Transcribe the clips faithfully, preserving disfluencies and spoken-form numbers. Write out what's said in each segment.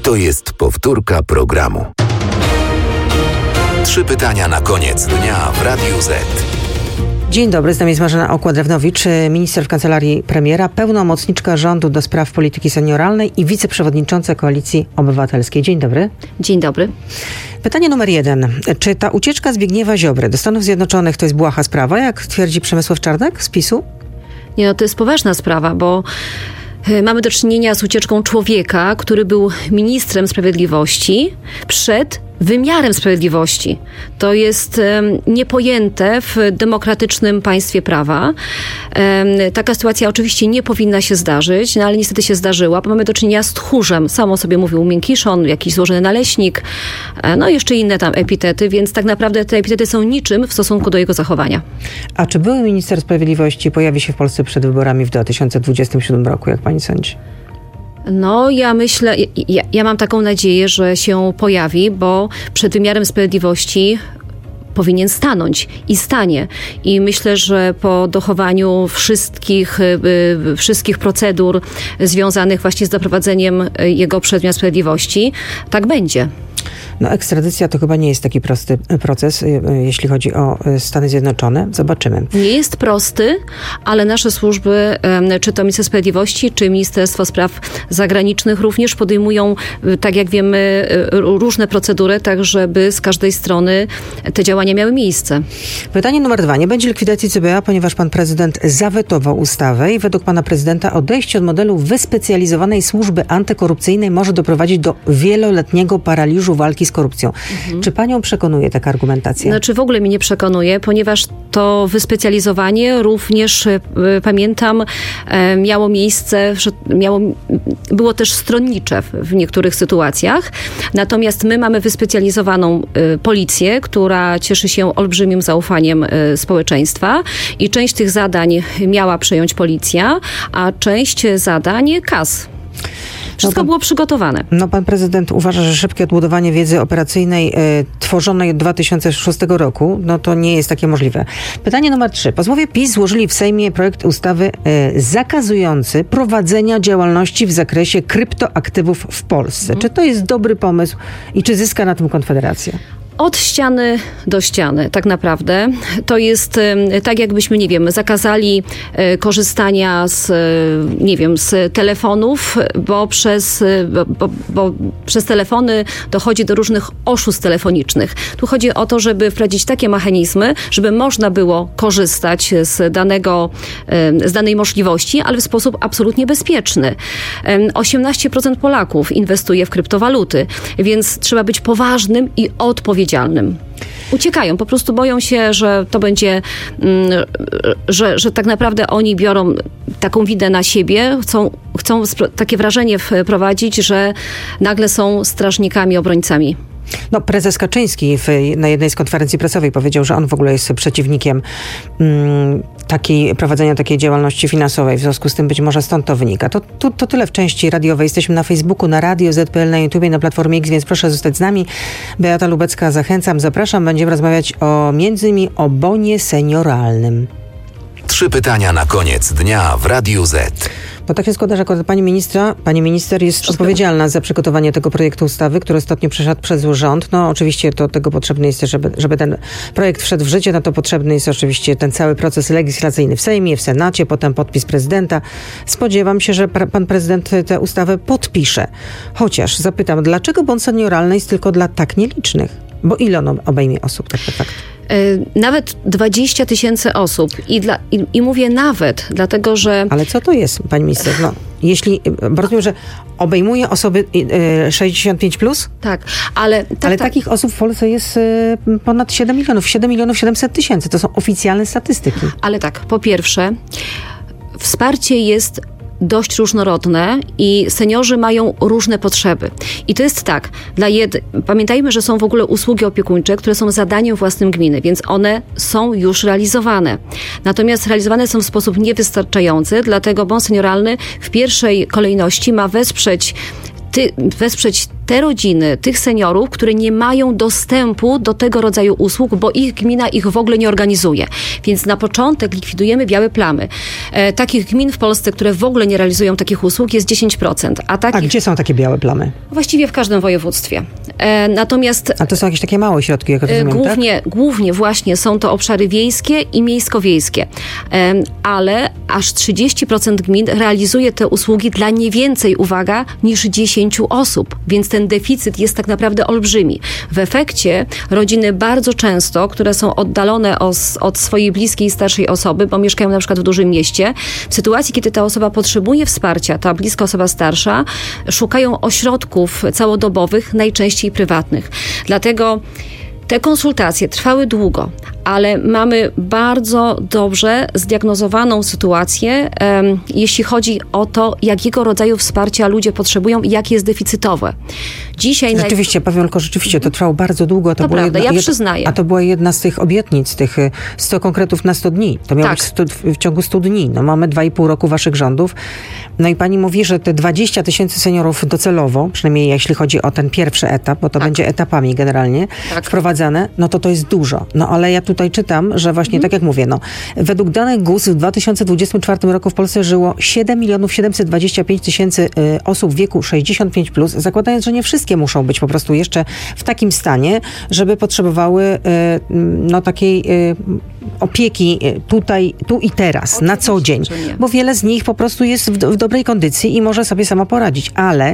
To jest powtórka programu. Trzy pytania na koniec dnia w Radiu Z. Dzień dobry, z nami jest Marzena Okła-Drewnowicz, minister w kancelarii premiera, pełnomocniczka rządu do spraw polityki senioralnej i wiceprzewodnicząca Koalicji Obywatelskiej. Dzień dobry. Dzień dobry. Pytanie numer jeden. Czy ta ucieczka Zbigniewa Ziobry do Stanów Zjednoczonych to jest błaha sprawa, jak twierdzi Przemysław Czarnek z PiSu? Nie, no to jest poważna sprawa, bo mamy do czynienia z ucieczką człowieka, który był ministrem sprawiedliwości przed wymiarem sprawiedliwości. To jest um, niepojęte w demokratycznym państwie prawa. Um, taka sytuacja oczywiście nie powinna się zdarzyć, no ale niestety się zdarzyła, bo mamy do czynienia z tchórzem. Sam o sobie mówił miękiszon, jakiś złożony naleśnik, no i jeszcze inne tam epitety, więc tak naprawdę te epitety są niczym w stosunku do jego zachowania. A czy były minister sprawiedliwości pojawi się w Polsce przed wyborami w dwa tysiące dwudziestym siódmym roku, jak pani sądzi? No, ja myślę, ja, ja mam taką nadzieję, że się pojawi, bo przed wymiarem sprawiedliwości powinien stanąć i stanie. I myślę, że po dochowaniu wszystkich, y, wszystkich procedur związanych właśnie z doprowadzeniem jego przed wymiar sprawiedliwości, tak będzie. No, ekstradycja to chyba nie jest taki prosty proces, jeśli chodzi o Stany Zjednoczone. Zobaczymy. Nie jest prosty, ale nasze służby, czy to Ministerstwo Sprawiedliwości, czy Ministerstwo Spraw Zagranicznych również podejmują, tak jak wiemy, różne procedury, tak żeby z każdej strony te działania miały miejsce. Pytanie numer dwa. Nie będzie likwidacji C B A, ponieważ pan prezydent zawetował ustawę i według pana prezydenta odejście od modelu wyspecjalizowanej służby antykorupcyjnej może doprowadzić do wieloletniego paraliżu walki z korupcją. Mhm. Czy panią przekonuje taka argumentacja? Znaczy w ogóle mnie nie przekonuje, ponieważ to wyspecjalizowanie również, y, pamiętam, y, miało miejsce, miało, było też stronnicze w, w niektórych sytuacjach. Natomiast my mamy wyspecjalizowaną y, policję, która cieszy się olbrzymim zaufaniem y, społeczeństwa i część tych zadań miała przejąć policja, a część zadań K A S. Wszystko no pan, było przygotowane. No pan prezydent uważa, że szybkie odbudowanie wiedzy operacyjnej y, tworzonej od dwa tysiące szóstego roku, no to nie jest takie możliwe. Pytanie numer trzy. Posłowie PiS złożyli w Sejmie projekt ustawy y, zakazujący prowadzenia działalności w zakresie kryptoaktywów w Polsce. Hmm. Czy to jest dobry pomysł i czy zyska na tym Konfederacja? Od ściany do ściany, tak naprawdę. To jest tak, jakbyśmy, nie wiem, zakazali korzystania z, nie wiem, z telefonów, bo przez, bo, bo przez telefony dochodzi do różnych oszustw telefonicznych. Tu chodzi o to, żeby wprowadzić takie mechanizmy, żeby można było korzystać z danego, z danej możliwości, ale w sposób absolutnie bezpieczny. osiemnaście procent Polaków inwestuje w kryptowaluty, więc trzeba być poważnym i odpowiedzialnym. Uciekają, po prostu boją się, że to będzie, że, że tak naprawdę oni biorą taką winę na siebie, chcą, chcą takie wrażenie wprowadzić, że nagle są strażnikami, obrońcami. No, prezes Kaczyński w, na jednej z konferencji prasowej powiedział, że on w ogóle jest przeciwnikiem mm, takiej, prowadzenia takiej działalności finansowej. W związku z tym być może stąd to wynika. To, to, to tyle w części radiowej. Jesteśmy na Facebooku, na Radio Z kropka P L, na YouTubie, na Platformie X, więc proszę zostać z nami. Beata Lubecka, zachęcam, zapraszam. Będziemy rozmawiać o, między innymi o bonie senioralnym. Trzy pytania na koniec dnia w Radiu Z. Bo tak się składa, że pani ministra, pani minister jest Wszystko. odpowiedzialna za przygotowanie tego projektu ustawy, który ostatnio przeszedł przez rząd. No oczywiście to tego potrzebne jest też, żeby, żeby ten projekt wszedł w życie, no to potrzebny jest oczywiście ten cały proces legislacyjny w Sejmie, w Senacie, potem podpis prezydenta. Spodziewam się, że pan prezydent tę ustawę podpisze. Chociaż zapytam, dlaczego bon senioralny jest tylko dla tak nielicznych? Bo ile on obejmie osób, tak tak? Nawet dwadzieścia tysięcy osób. I, dla, i, I mówię nawet, dlatego że... Ale co to jest, pani minister? No, jeśli, bo rozumiem, że obejmuje osoby sześćdziesiąt pięć plus? Tak, ale... Tak, ale tak. takich osób w Polsce jest ponad siedem milionów. siedem milionów siedemset tysięcy. To są oficjalne statystyki. Ale tak, po pierwsze, wsparcie jest dość różnorodne i seniorzy mają różne potrzeby. I to jest tak, dla jed... pamiętajmy, że są w ogóle usługi opiekuńcze, które są zadaniem własnym gminy, więc one są już realizowane. Natomiast realizowane są w sposób niewystarczający, dlatego bon senioralny w pierwszej kolejności ma wesprzeć Ty, wesprzeć te rodziny, tych seniorów, które nie mają dostępu do tego rodzaju usług, bo ich gmina ich w ogóle nie organizuje. Więc na początek likwidujemy białe plamy. E, takich gmin w Polsce, które w ogóle nie realizują takich usług, jest dziesięć procent. A, takich, A gdzie są takie białe plamy? Właściwie w każdym województwie. E, natomiast... A to są jakieś takie małe środki, jak rozumiem, głównie, tak? Głównie właśnie są to obszary wiejskie i miejsko-wiejskie. E, ale aż trzydzieści procent gmin realizuje te usługi dla nie więcej, uwaga, niż dziesięć osób. Więc ten deficyt jest tak naprawdę olbrzymi. W efekcie rodziny bardzo często, które są oddalone od, od swojej bliskiej, starszej osoby, bo mieszkają na przykład w dużym mieście, w sytuacji, kiedy ta osoba potrzebuje wsparcia, ta bliska osoba starsza, szukają ośrodków całodobowych, najczęściej prywatnych. Dlatego te konsultacje trwały długo, ale mamy bardzo dobrze zdiagnozowaną sytuację, um, jeśli chodzi o to, jakiego rodzaju wsparcia ludzie potrzebują i jakie jest deficytowe. Dzisiaj rzeczywiście, naj... Pawełko, rzeczywiście to trwało bardzo długo. To, to była prawda, jedna, ja przyznaję. A to była jedna z tych obietnic, tych sto konkretów na sto dni. To miało tak. być sto, w ciągu stu dni. No mamy dwa i pół roku waszych rządów. No i pani mówi, że te dwadzieścia tysięcy seniorów docelowo, przynajmniej jeśli chodzi o ten pierwszy etap, bo to tak. będzie etapami generalnie tak. wprowadzane, no to to jest dużo. No ale ja tutaj czytam, że właśnie hmm. tak jak mówię, no według danych G U S w dwa tysiące dwudziestym czwartym roku w Polsce żyło siedem milionów siedemset dwadzieścia pięć tysięcy y, osób w wieku sześćdziesiąt pięć plus, zakładając, że nie wszystkie muszą być po prostu jeszcze w takim stanie, żeby potrzebowały y, no takiej y, opieki tutaj, tu i teraz, oczywiście, na co dzień. Bo wiele z nich po prostu jest w, w dobrej kondycji i może sobie sama poradzić. Ale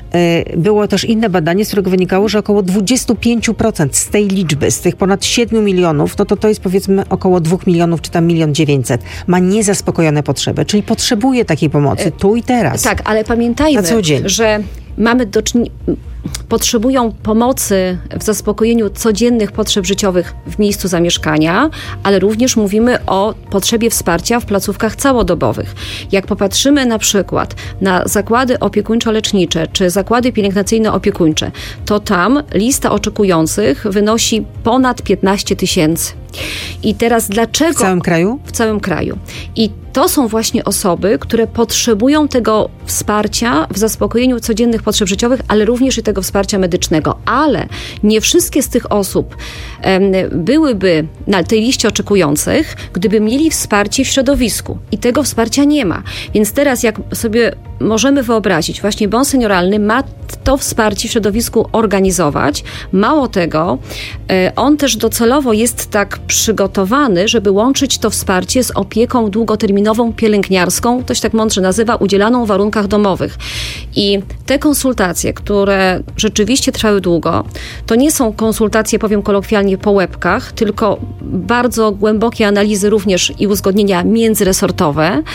y, było też inne badanie, z którego wynikało, że około dwadzieścia pięć procent z tej liczby, z tych ponad siedmiu milionów, no to to jest powiedzmy około dwóch milionów, czy tam milion dziewięćset, ma niezaspokojone potrzeby, czyli potrzebuje takiej pomocy tu i teraz. Tak, ale pamiętajmy, na co dzień. że mamy do czynienia, potrzebują pomocy w zaspokojeniu codziennych potrzeb życiowych w miejscu zamieszkania, ale również mówimy o potrzebie wsparcia w placówkach całodobowych. Jak popatrzymy na przykład na zakłady opiekuńczo-lecznicze czy zakłady pielęgnacyjno-opiekuńcze, to tam lista oczekujących wynosi ponad piętnaście tysięcy. I teraz dlaczego... W całym kraju? W całym kraju. I to są właśnie osoby, które potrzebują tego wsparcia w zaspokojeniu codziennych potrzeb życiowych, ale również i tego wsparcia medycznego. Ale nie wszystkie z tych osób um, byłyby na tej liście oczekujących, gdyby mieli wsparcie w środowisku. I tego wsparcia nie ma. Więc teraz jak sobie możemy wyobrazić, właśnie bon senioralny ma to wsparcie w środowisku organizować. Mało tego, on też docelowo jest tak przygotowany, żeby łączyć to wsparcie z opieką długoterminową pielęgniarską, to się tak mądrze nazywa, udzielaną w warunkach domowych. I te konsultacje, które rzeczywiście trwały długo, to nie są konsultacje, powiem kolokwialnie, po łebkach, tylko bardzo głębokie analizy również i uzgodnienia międzyresortowe,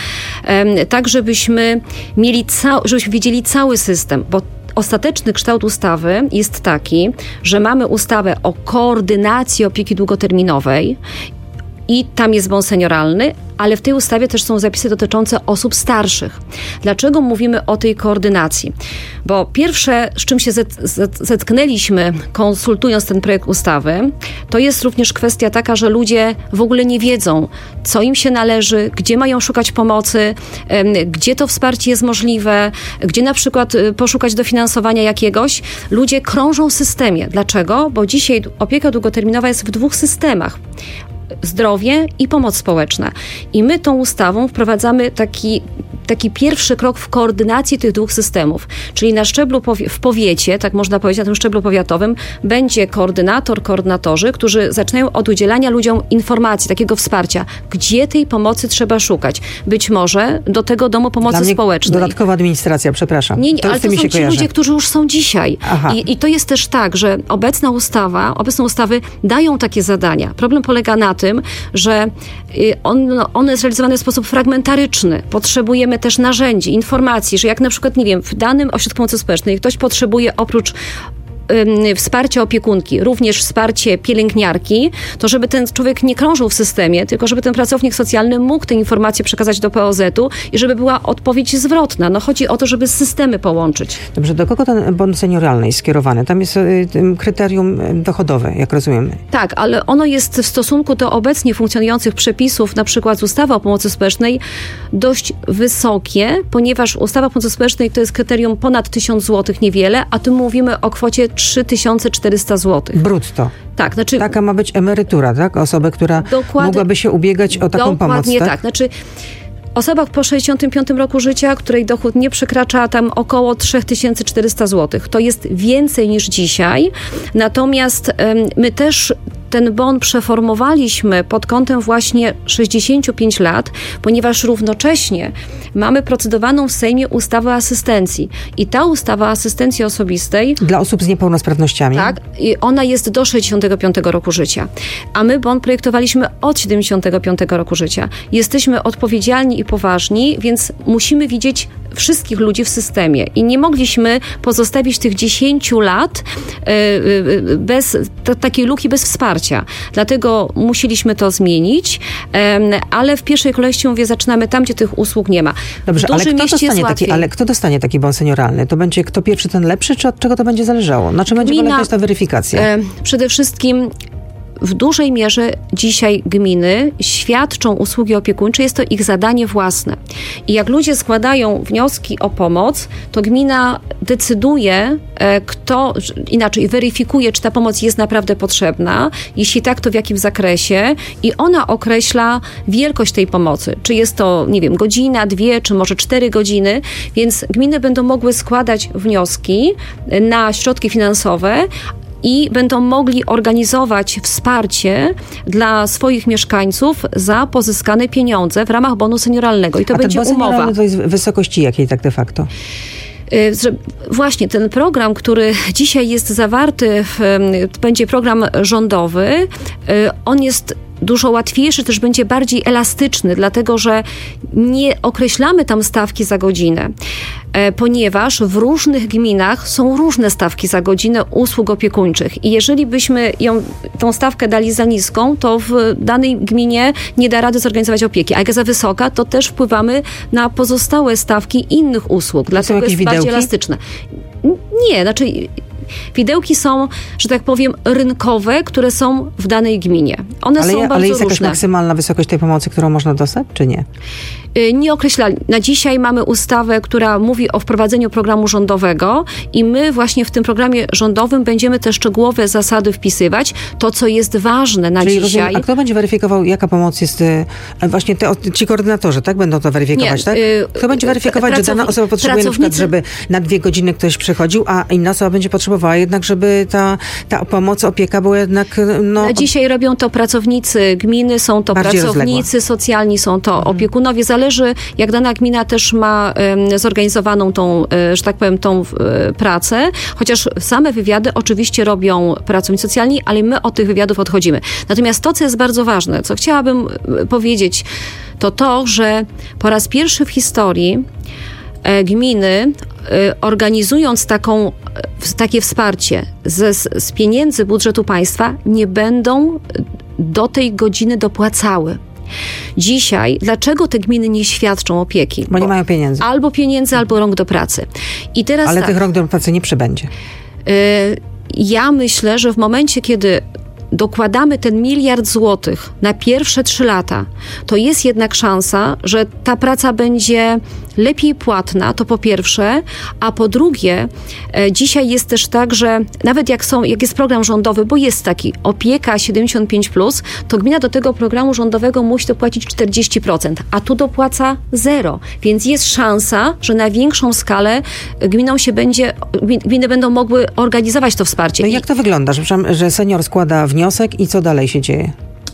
tak żebyśmy mieli cał- żebyśmy widzieli cały system, bo ostateczny kształt ustawy jest taki, że mamy ustawę o koordynacji opieki długoterminowej i tam jest bon senioralny, ale w tej ustawie też są zapisy dotyczące osób starszych. Dlaczego mówimy o tej koordynacji? Bo pierwsze, z czym się zetknęliśmy, konsultując ten projekt ustawy, to jest również kwestia taka, że ludzie w ogóle nie wiedzą, co im się należy, gdzie mają szukać pomocy, gdzie to wsparcie jest możliwe, gdzie na przykład poszukać dofinansowania jakiegoś. Ludzie krążą w systemie. Dlaczego? Bo dzisiaj opieka długoterminowa jest w dwóch systemach. Zdrowie i pomoc społeczna. I my tą ustawą wprowadzamy taki, taki pierwszy krok w koordynacji tych dwóch systemów. Czyli na szczeblu powie- w powiecie, tak można powiedzieć, na tym szczeblu powiatowym, będzie koordynator, koordynatorzy, którzy zaczynają od udzielania ludziom informacji, takiego wsparcia, gdzie tej pomocy trzeba szukać. Być może do tego domu pomocy Dla mnie społecznej. Dodatkowa administracja, przepraszam. Nie, nie, to ale to są ci kojarzy. ludzie, którzy już są dzisiaj. I, I to jest też tak, że obecna ustawa, obecne ustawy dają takie zadania. Problem polega na tym, że on, one jest realizowane w sposób fragmentaryczny. Potrzebujemy też narzędzi, informacji, że jak na przykład, nie wiem, w danym ośrodku pomocy społecznej ktoś potrzebuje oprócz ym, wsparcie opiekunki, również wsparcie pielęgniarki, to żeby ten człowiek nie krążył w systemie, tylko żeby ten pracownik socjalny mógł te informacje przekazać do P O Z-u i żeby była odpowiedź zwrotna. No chodzi o to, żeby systemy połączyć. Dobrze, do kogo ten bon senioralny jest skierowany? Tam jest y, kryterium dochodowe, jak rozumiem. Tak, ale ono jest w stosunku do obecnie funkcjonujących przepisów, na przykład z ustawy o pomocy społecznej, dość wysokie, ponieważ ustawa o pomocy społecznej to jest kryterium ponad tysiąc złotych, niewiele, a tu mówimy o kwocie trzy tysiące czterysta złotych. Brutto. Tak, znaczy... Taka ma być emerytura, tak? Osoby, która dokładnie, mogłaby się ubiegać o taką pomoc, dokładnie tak? tak. Znaczy osoba po sześćdziesiątym piątym roku życia, której dochód nie przekracza tam około trzy tysiące czterysta złotych. To jest więcej niż dzisiaj. Natomiast ym, my też ten bon przeformowaliśmy pod kątem właśnie sześćdziesięciu pięciu lat, ponieważ równocześnie mamy procedowaną w Sejmie ustawę o asystencji. I ta ustawa o asystencji osobistej... Dla osób z niepełnosprawnościami? Tak. I ona jest do sześćdziesiątego piątego roku życia. A my bon projektowaliśmy od siedemdziesiątego piątego roku życia. Jesteśmy odpowiedzialni i poważni, więc musimy widzieć wszystkich ludzi w systemie. I nie mogliśmy pozostawić tych dziesięciu lat yy, bez t- takiej luki, bez wsparcia. Dlatego musieliśmy to zmienić, ale w pierwszej kolejności, mówię, zaczynamy tam, gdzie tych usług nie ma. Dobrze, ale kto, dostanie taki, ale kto dostanie taki bon senioralny? To będzie kto pierwszy, ten lepszy, czy od czego to będzie zależało? Na czym będzie polegać ta weryfikacja? E, przede wszystkim w dużej mierze dzisiaj gminy świadczą usługi opiekuńcze, jest to ich zadanie własne. I jak ludzie składają wnioski o pomoc, to gmina decyduje, kto, inaczej weryfikuje, czy ta pomoc jest naprawdę potrzebna, jeśli tak, to w jakim zakresie, i ona określa wielkość tej pomocy. Czy jest to, nie wiem, godzina, dwie, czy może cztery godziny, więc gminy będą mogły składać wnioski na środki finansowe, i będą mogli organizować wsparcie dla swoich mieszkańców za pozyskane pieniądze w ramach bonu senioralnego. I to A będzie ten bon umowa. To jest wysokości jakiej tak de facto? Właśnie ten program, który dzisiaj jest zawarty, w, będzie program rządowy, on jest dużo łatwiejszy, też będzie bardziej elastyczny, dlatego że nie określamy tam stawki za godzinę, ponieważ w różnych gminach są różne stawki za godzinę usług opiekuńczych i jeżeli byśmy ją, tą stawkę dali za niską, to w danej gminie nie da rady zorganizować opieki, a jak za wysoka, to też wpływamy na pozostałe stawki innych usług, to dlatego jest widełki? bardziej elastyczne. Nie, znaczy widełki są, że tak powiem, rynkowe, które są w danej gminie. One ale, są bardzo ale jest jakaś różne. maksymalna wysokość tej pomocy, którą można dostać, czy nie? Nie określali. Na dzisiaj mamy ustawę, która mówi o wprowadzeniu programu rządowego i my właśnie w tym programie rządowym będziemy te szczegółowe zasady wpisywać. To, co jest ważne na Czyli dzisiaj... Rozumiem, a kto będzie weryfikował, jaka pomoc jest... Właśnie te, ci koordynatorzy, tak? Będą to weryfikować, nie, tak? Kto będzie weryfikować, że dana osoba potrzebuje na przykład, żeby na dwie godziny ktoś przychodził, a inna osoba będzie potrzebowała jednak, żeby ta, ta pomoc, opieka była jednak... No, na dzisiaj robią to pracownicy gminy, są to pracownicy rozległa. socjalni, są to mhm. opiekunowie. Zależy, jak dana gmina też ma um, zorganizowaną tą, um, że tak powiem, tą um, pracę, chociaż same wywiady oczywiście robią pracownicy socjalni, ale my od tych wywiadów odchodzimy. Natomiast to, co jest bardzo ważne, co chciałabym powiedzieć, to to, że po raz pierwszy w historii e, gminy, e, organizując taką, takie wsparcie z, z pieniędzy budżetu państwa, nie będą do tej godziny dopłacały. Dzisiaj, dlaczego te gminy nie świadczą opieki? Bo nie mają pieniędzy. Albo pieniędzy, albo rąk do pracy. I teraz Ale tak, tych rąk do pracy nie przybędzie. Y, ja myślę, że w momencie, kiedy dokładamy ten miliard złotych na pierwsze trzy lata, to jest jednak szansa, że ta praca będzie lepiej płatna, to po pierwsze, a po drugie, e, dzisiaj jest też tak, że nawet jak są, jak jest program rządowy, bo jest taki opieka siedemdziesiąt pięć plus, to gmina do tego programu rządowego musi dopłacić czterdzieści procent, a tu dopłaca zero, więc jest szansa, że na większą skalę gminą się będzie, gminy będą mogły organizować to wsparcie. No i jak to wygląda, że, że senior składa wniosek i co dalej się dzieje?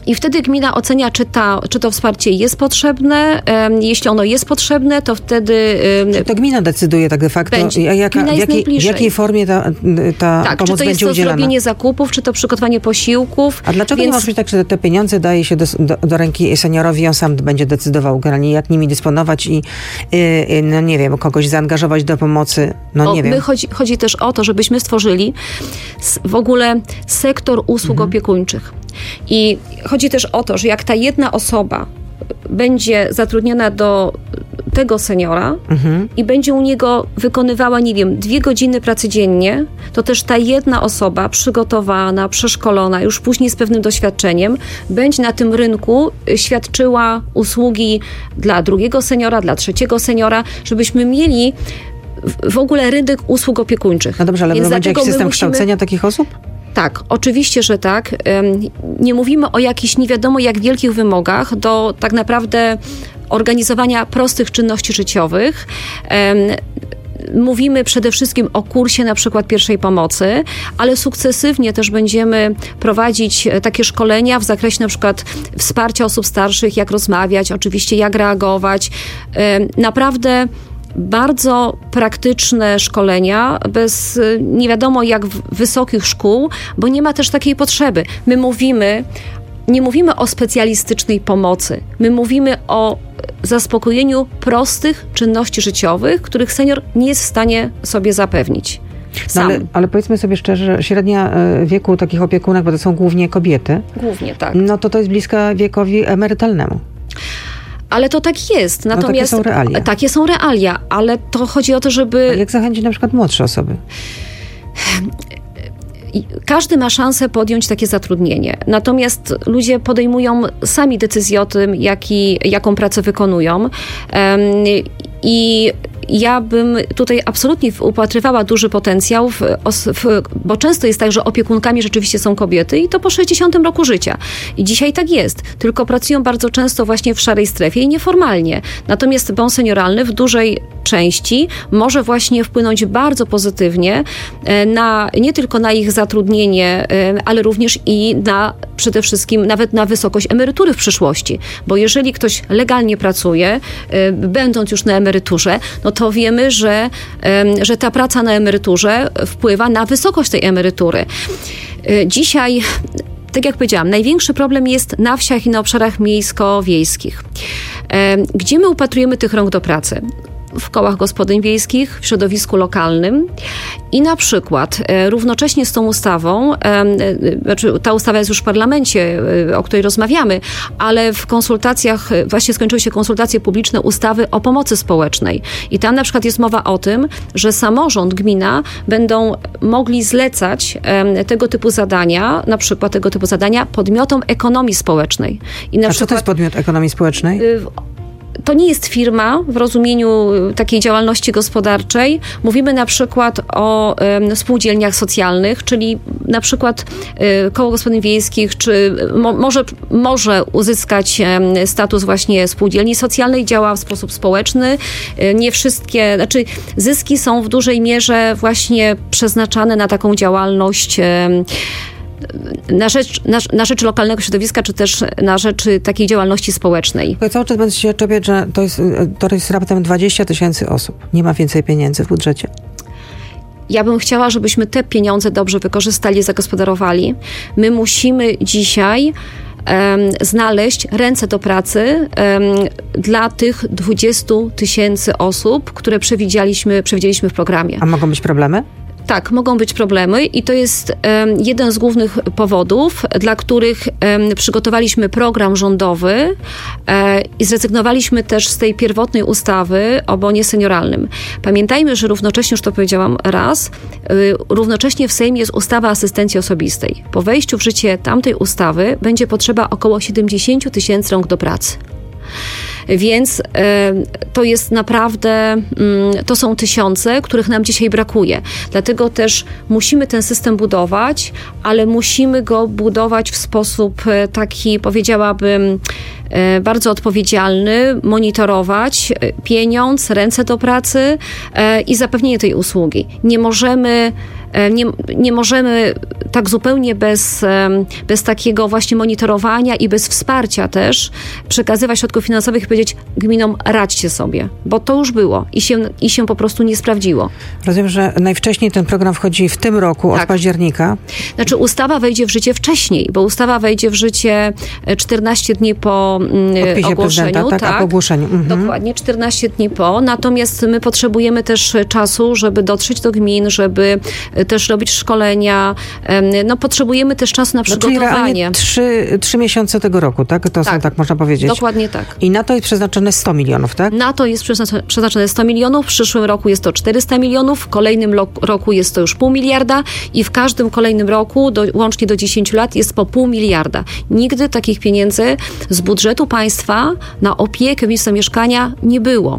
I wtedy gmina ocenia, czy, ta, czy to wsparcie jest potrzebne. Jeśli ono jest potrzebne, to wtedy... To gmina decyduje tak de facto, będzie. Jaka, Gmina w, jest jakiej, w jakiej formie ta, ta tak, pomoc będzie udzielana. Tak, czy to jest to zrobienie zakupów, czy to przygotowanie posiłków. A dlaczego Więc... nie może być tak, że te pieniądze daje się do, do, do ręki seniorowi, on sam będzie decydował generalnie, jak nimi dysponować i yy, no nie wiem, kogoś zaangażować do pomocy, no o, nie wiem. My chodzi, chodzi też o to, żebyśmy stworzyli w ogóle sektor usług mhm. opiekuńczych. I chodzi też o to, że jak ta jedna osoba będzie zatrudniona do tego seniora mhm. i będzie u niego wykonywała, nie wiem, dwie godziny pracy dziennie, to też ta jedna osoba przygotowana, przeszkolona, już później z pewnym doświadczeniem, będzie na tym rynku świadczyła usługi dla drugiego seniora, dla trzeciego seniora, żebyśmy mieli w ogóle rynek usług opiekuńczych. No dobrze, ale Więc będzie jakiś system musimy... kształcenia takich osób? Tak, oczywiście, że tak. Nie mówimy o jakichś nie wiadomo jak wielkich wymogach do tak naprawdę organizowania prostych czynności życiowych. Mówimy przede wszystkim o kursie na przykład pierwszej pomocy, ale sukcesywnie też będziemy prowadzić takie szkolenia w zakresie na przykład wsparcia osób starszych, jak rozmawiać, oczywiście jak reagować. Naprawdę bardzo praktyczne szkolenia, bez nie wiadomo jak wysokich szkół, bo nie ma też takiej potrzeby. My mówimy, nie mówimy o specjalistycznej pomocy. My mówimy o zaspokojeniu prostych czynności życiowych, których senior nie jest w stanie sobie zapewnić. No ale, ale powiedzmy sobie szczerze, średnia wieku takich opiekunek, bo to są głównie kobiety. Głównie, tak. No to to jest bliska wiekowi emerytalnemu. Ale to tak jest. Natomiast no takie są realia. Takie są realia, ale to chodzi o to, żeby... A jak zachęcić na przykład młodsze osoby? Każdy ma szansę podjąć takie zatrudnienie. Natomiast ludzie podejmują sami decyzję o tym, jaki, jaką pracę wykonują. I ja bym tutaj absolutnie upatrywała duży potencjał, w, w, bo często jest tak, że opiekunkami rzeczywiście są kobiety i to po sześćdziesiątym roku życia. I dzisiaj tak jest, tylko pracują bardzo często właśnie w szarej strefie i nieformalnie. Natomiast bon senioralny w dużej części może właśnie wpłynąć bardzo pozytywnie na, nie tylko na ich zatrudnienie, ale również i na przede wszystkim nawet na wysokość emerytury w przyszłości. Bo jeżeli ktoś legalnie pracuje, będąc już na emeryturze, no to wiemy, że, że ta praca na emeryturze wpływa na wysokość tej emerytury. Dzisiaj, tak jak powiedziałam, największy problem jest na wsiach i na obszarach miejsko-wiejskich. Gdzie my upatrujemy tych rąk do pracy? W kołach gospodyń wiejskich, w środowisku lokalnym i na przykład e, równocześnie z tą ustawą, e, znaczy ta ustawa jest już w parlamencie, e, o której rozmawiamy, ale w konsultacjach, właśnie skończyły się konsultacje publiczne ustawy o pomocy społecznej i tam na przykład jest mowa o tym, że samorząd, gmina będą mogli zlecać e, tego typu zadania, na przykład tego typu zadania podmiotom ekonomii społecznej. I na A przykład, co to jest podmiot ekonomii społecznej? Y, To nie jest firma w rozumieniu takiej działalności gospodarczej. Mówimy na przykład o y, spółdzielniach socjalnych, czyli na przykład y, koło gospodyń wiejskich, czy mo, może, może uzyskać y, status właśnie spółdzielni socjalnej, działa w sposób społeczny. Y, nie wszystkie, znaczy zyski są w dużej mierze właśnie przeznaczane na taką działalność y, Na rzecz, na, na rzecz lokalnego środowiska, czy też na rzecz takiej działalności społecznej. Ja cały czas będę się czepiać, że to jest, to jest raptem dwadzieścia tysięcy osób. Nie ma więcej pieniędzy w budżecie. Ja bym chciała, żebyśmy te pieniądze dobrze wykorzystali, zagospodarowali. My musimy dzisiaj um, znaleźć ręce do pracy um, dla tych dwudziestu tysięcy osób, które przewidzieliśmy, przewidzieliśmy w programie. A mogą być problemy? Tak, mogą być problemy i to jest um, jeden z głównych powodów, dla których um, przygotowaliśmy program rządowy um, i zrezygnowaliśmy też z tej pierwotnej ustawy o bonie senioralnym. Pamiętajmy, że równocześnie, już to powiedziałam raz, um, równocześnie w Sejmie jest ustawa asystencji osobistej. Po wejściu w życie tamtej ustawy będzie potrzeba około siedemdziesiąt tysięcy rąk do pracy. Więc y, to jest naprawdę, y, to są tysiące, których nam dzisiaj brakuje. Dlatego też musimy ten system budować, ale musimy go budować w sposób y, taki, powiedziałabym, y, bardzo odpowiedzialny, monitorować y, pieniądz, ręce do pracy y, i zapewnienie tej usługi. Nie możemy Nie, nie możemy tak zupełnie bez, bez takiego właśnie monitorowania i bez wsparcia też przekazywać środków finansowych i powiedzieć gminom radźcie sobie, bo to już było i się, i się po prostu nie sprawdziło. Rozumiem, że najwcześniej ten program wchodzi w tym roku, tak. Od października. Znaczy ustawa wejdzie w życie wcześniej, bo ustawa wejdzie w życie czternaście dni po Podpisie ogłoszeniu. Tak, tak, a po ogłoszeniu. Mhm. Dokładnie, czternaście dni po. Natomiast my potrzebujemy też czasu, żeby dotrzeć do gmin, żeby też robić szkolenia. No potrzebujemy też czasu na przygotowanie. No, czyli realnie trzy, trzy miesiące tego roku, tak? To tak, są, tak można powiedzieć. Dokładnie tak. I na to jest przeznaczone sto milionów, tak? Na to jest przeznaczone sto milionów, w przyszłym roku jest to czterysta milionów, w kolejnym roku jest to już pół miliarda i w każdym kolejnym roku, do, łącznie do dziesięciu lat, jest po pół miliarda. Nigdy takich pieniędzy z budżetu państwa na opiekę w miejscu mieszkania nie było.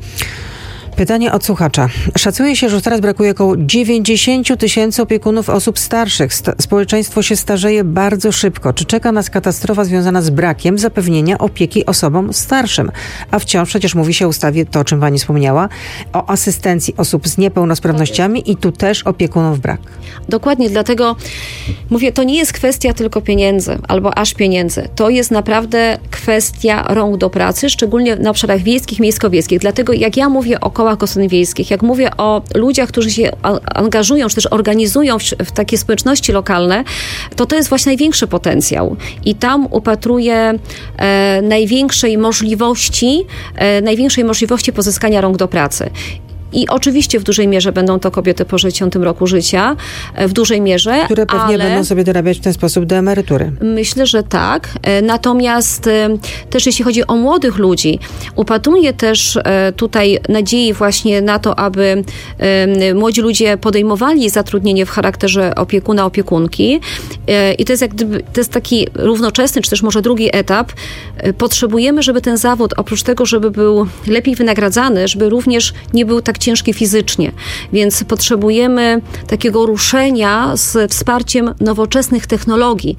Pytanie od słuchacza. Szacuje się, że teraz brakuje około dziewięćdziesiąt tysięcy opiekunów osób starszych. Sta- społeczeństwo się starzeje bardzo szybko. Czy czeka nas katastrofa związana z brakiem zapewnienia opieki osobom starszym? A wciąż przecież mówi się w ustawie, to o czym pani wspomniała, o asystencji osób z niepełnosprawnościami i tu też opiekunów brak. Dokładnie, dlatego mówię, to nie jest kwestia tylko pieniędzy albo aż pieniędzy. To jest naprawdę kwestia rąk do pracy, szczególnie na obszarach wiejskich, miejsko-wiejskich. Dlatego jak ja mówię o kołach gospodyń wiejskich, jak mówię o ludziach, którzy się angażują, czy też organizują w, w takie społeczności lokalne, to to jest właśnie największy potencjał. I tam upatruję e, największej możliwości, e, największej możliwości pozyskania rąk do pracy. I oczywiście w dużej mierze będą to kobiety po sześćdziesiątym roku życia, w dużej mierze. Które pewnie ale będą sobie dorabiać w ten sposób do emerytury. Myślę, że tak. Natomiast też jeśli chodzi o młodych ludzi, upatruję też tutaj nadziei właśnie na to, aby młodzi ludzie podejmowali zatrudnienie w charakterze opiekuna, opiekunki. I to jest jak gdyby, to jest taki równoczesny, czy też może drugi etap. Potrzebujemy, żeby ten zawód, oprócz tego, żeby był lepiej wynagradzany, żeby również nie był tak ciężki fizycznie, więc potrzebujemy takiego ruszenia z wsparciem nowoczesnych technologii,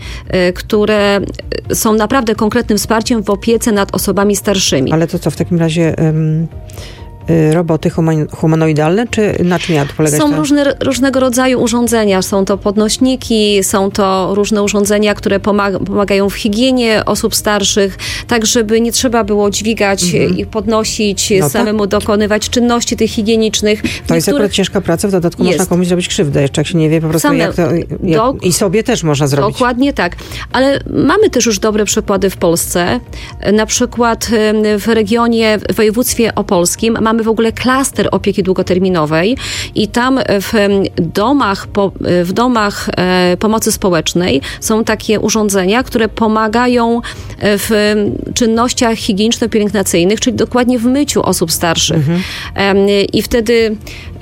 które są naprawdę konkretnym wsparciem w opiece nad osobami starszymi. Ale to co w takim razie... Um... roboty humanoidalne, czy na czym miała to polegać? Są różne, różnego rodzaju urządzenia. Są to podnośniki, są to różne urządzenia, które pomaga, pomagają w higienie osób starszych, tak żeby nie trzeba było dźwigać mhm. i podnosić, no samemu tak. dokonywać czynności tych higienicznych. To niektórych... jest akurat ciężka praca, w dodatku jest. Można komuś zrobić krzywdę, jeszcze jak się nie wie po prostu Same... jak to... Jak... Do... I sobie też można zrobić. Dokładnie tak. Ale mamy też już dobre przykłady w Polsce. Na przykład w regionie, w województwie opolskim mamy w ogóle klaster opieki długoterminowej i tam w domach, w domach pomocy społecznej są takie urządzenia, które pomagają w czynnościach higieniczno-pielęgnacyjnych, czyli dokładnie w myciu osób starszych. Mhm. I wtedy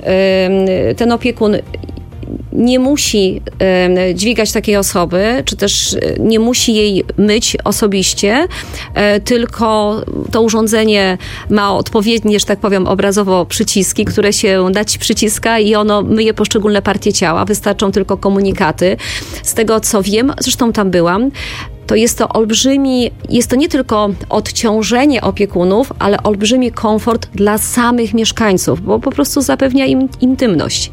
ten opiekun nie musi e, dźwigać takiej osoby, czy też nie musi jej myć osobiście, e, tylko to urządzenie ma odpowiednie, że tak powiem, obrazowo przyciski, które się dać przyciska i ono myje poszczególne partie ciała. Wystarczą tylko komunikaty. Z tego, co wiem, zresztą tam byłam, to jest to olbrzymi, jest to nie tylko odciążenie opiekunów, ale olbrzymi komfort dla samych mieszkańców, bo po prostu zapewnia im intymność.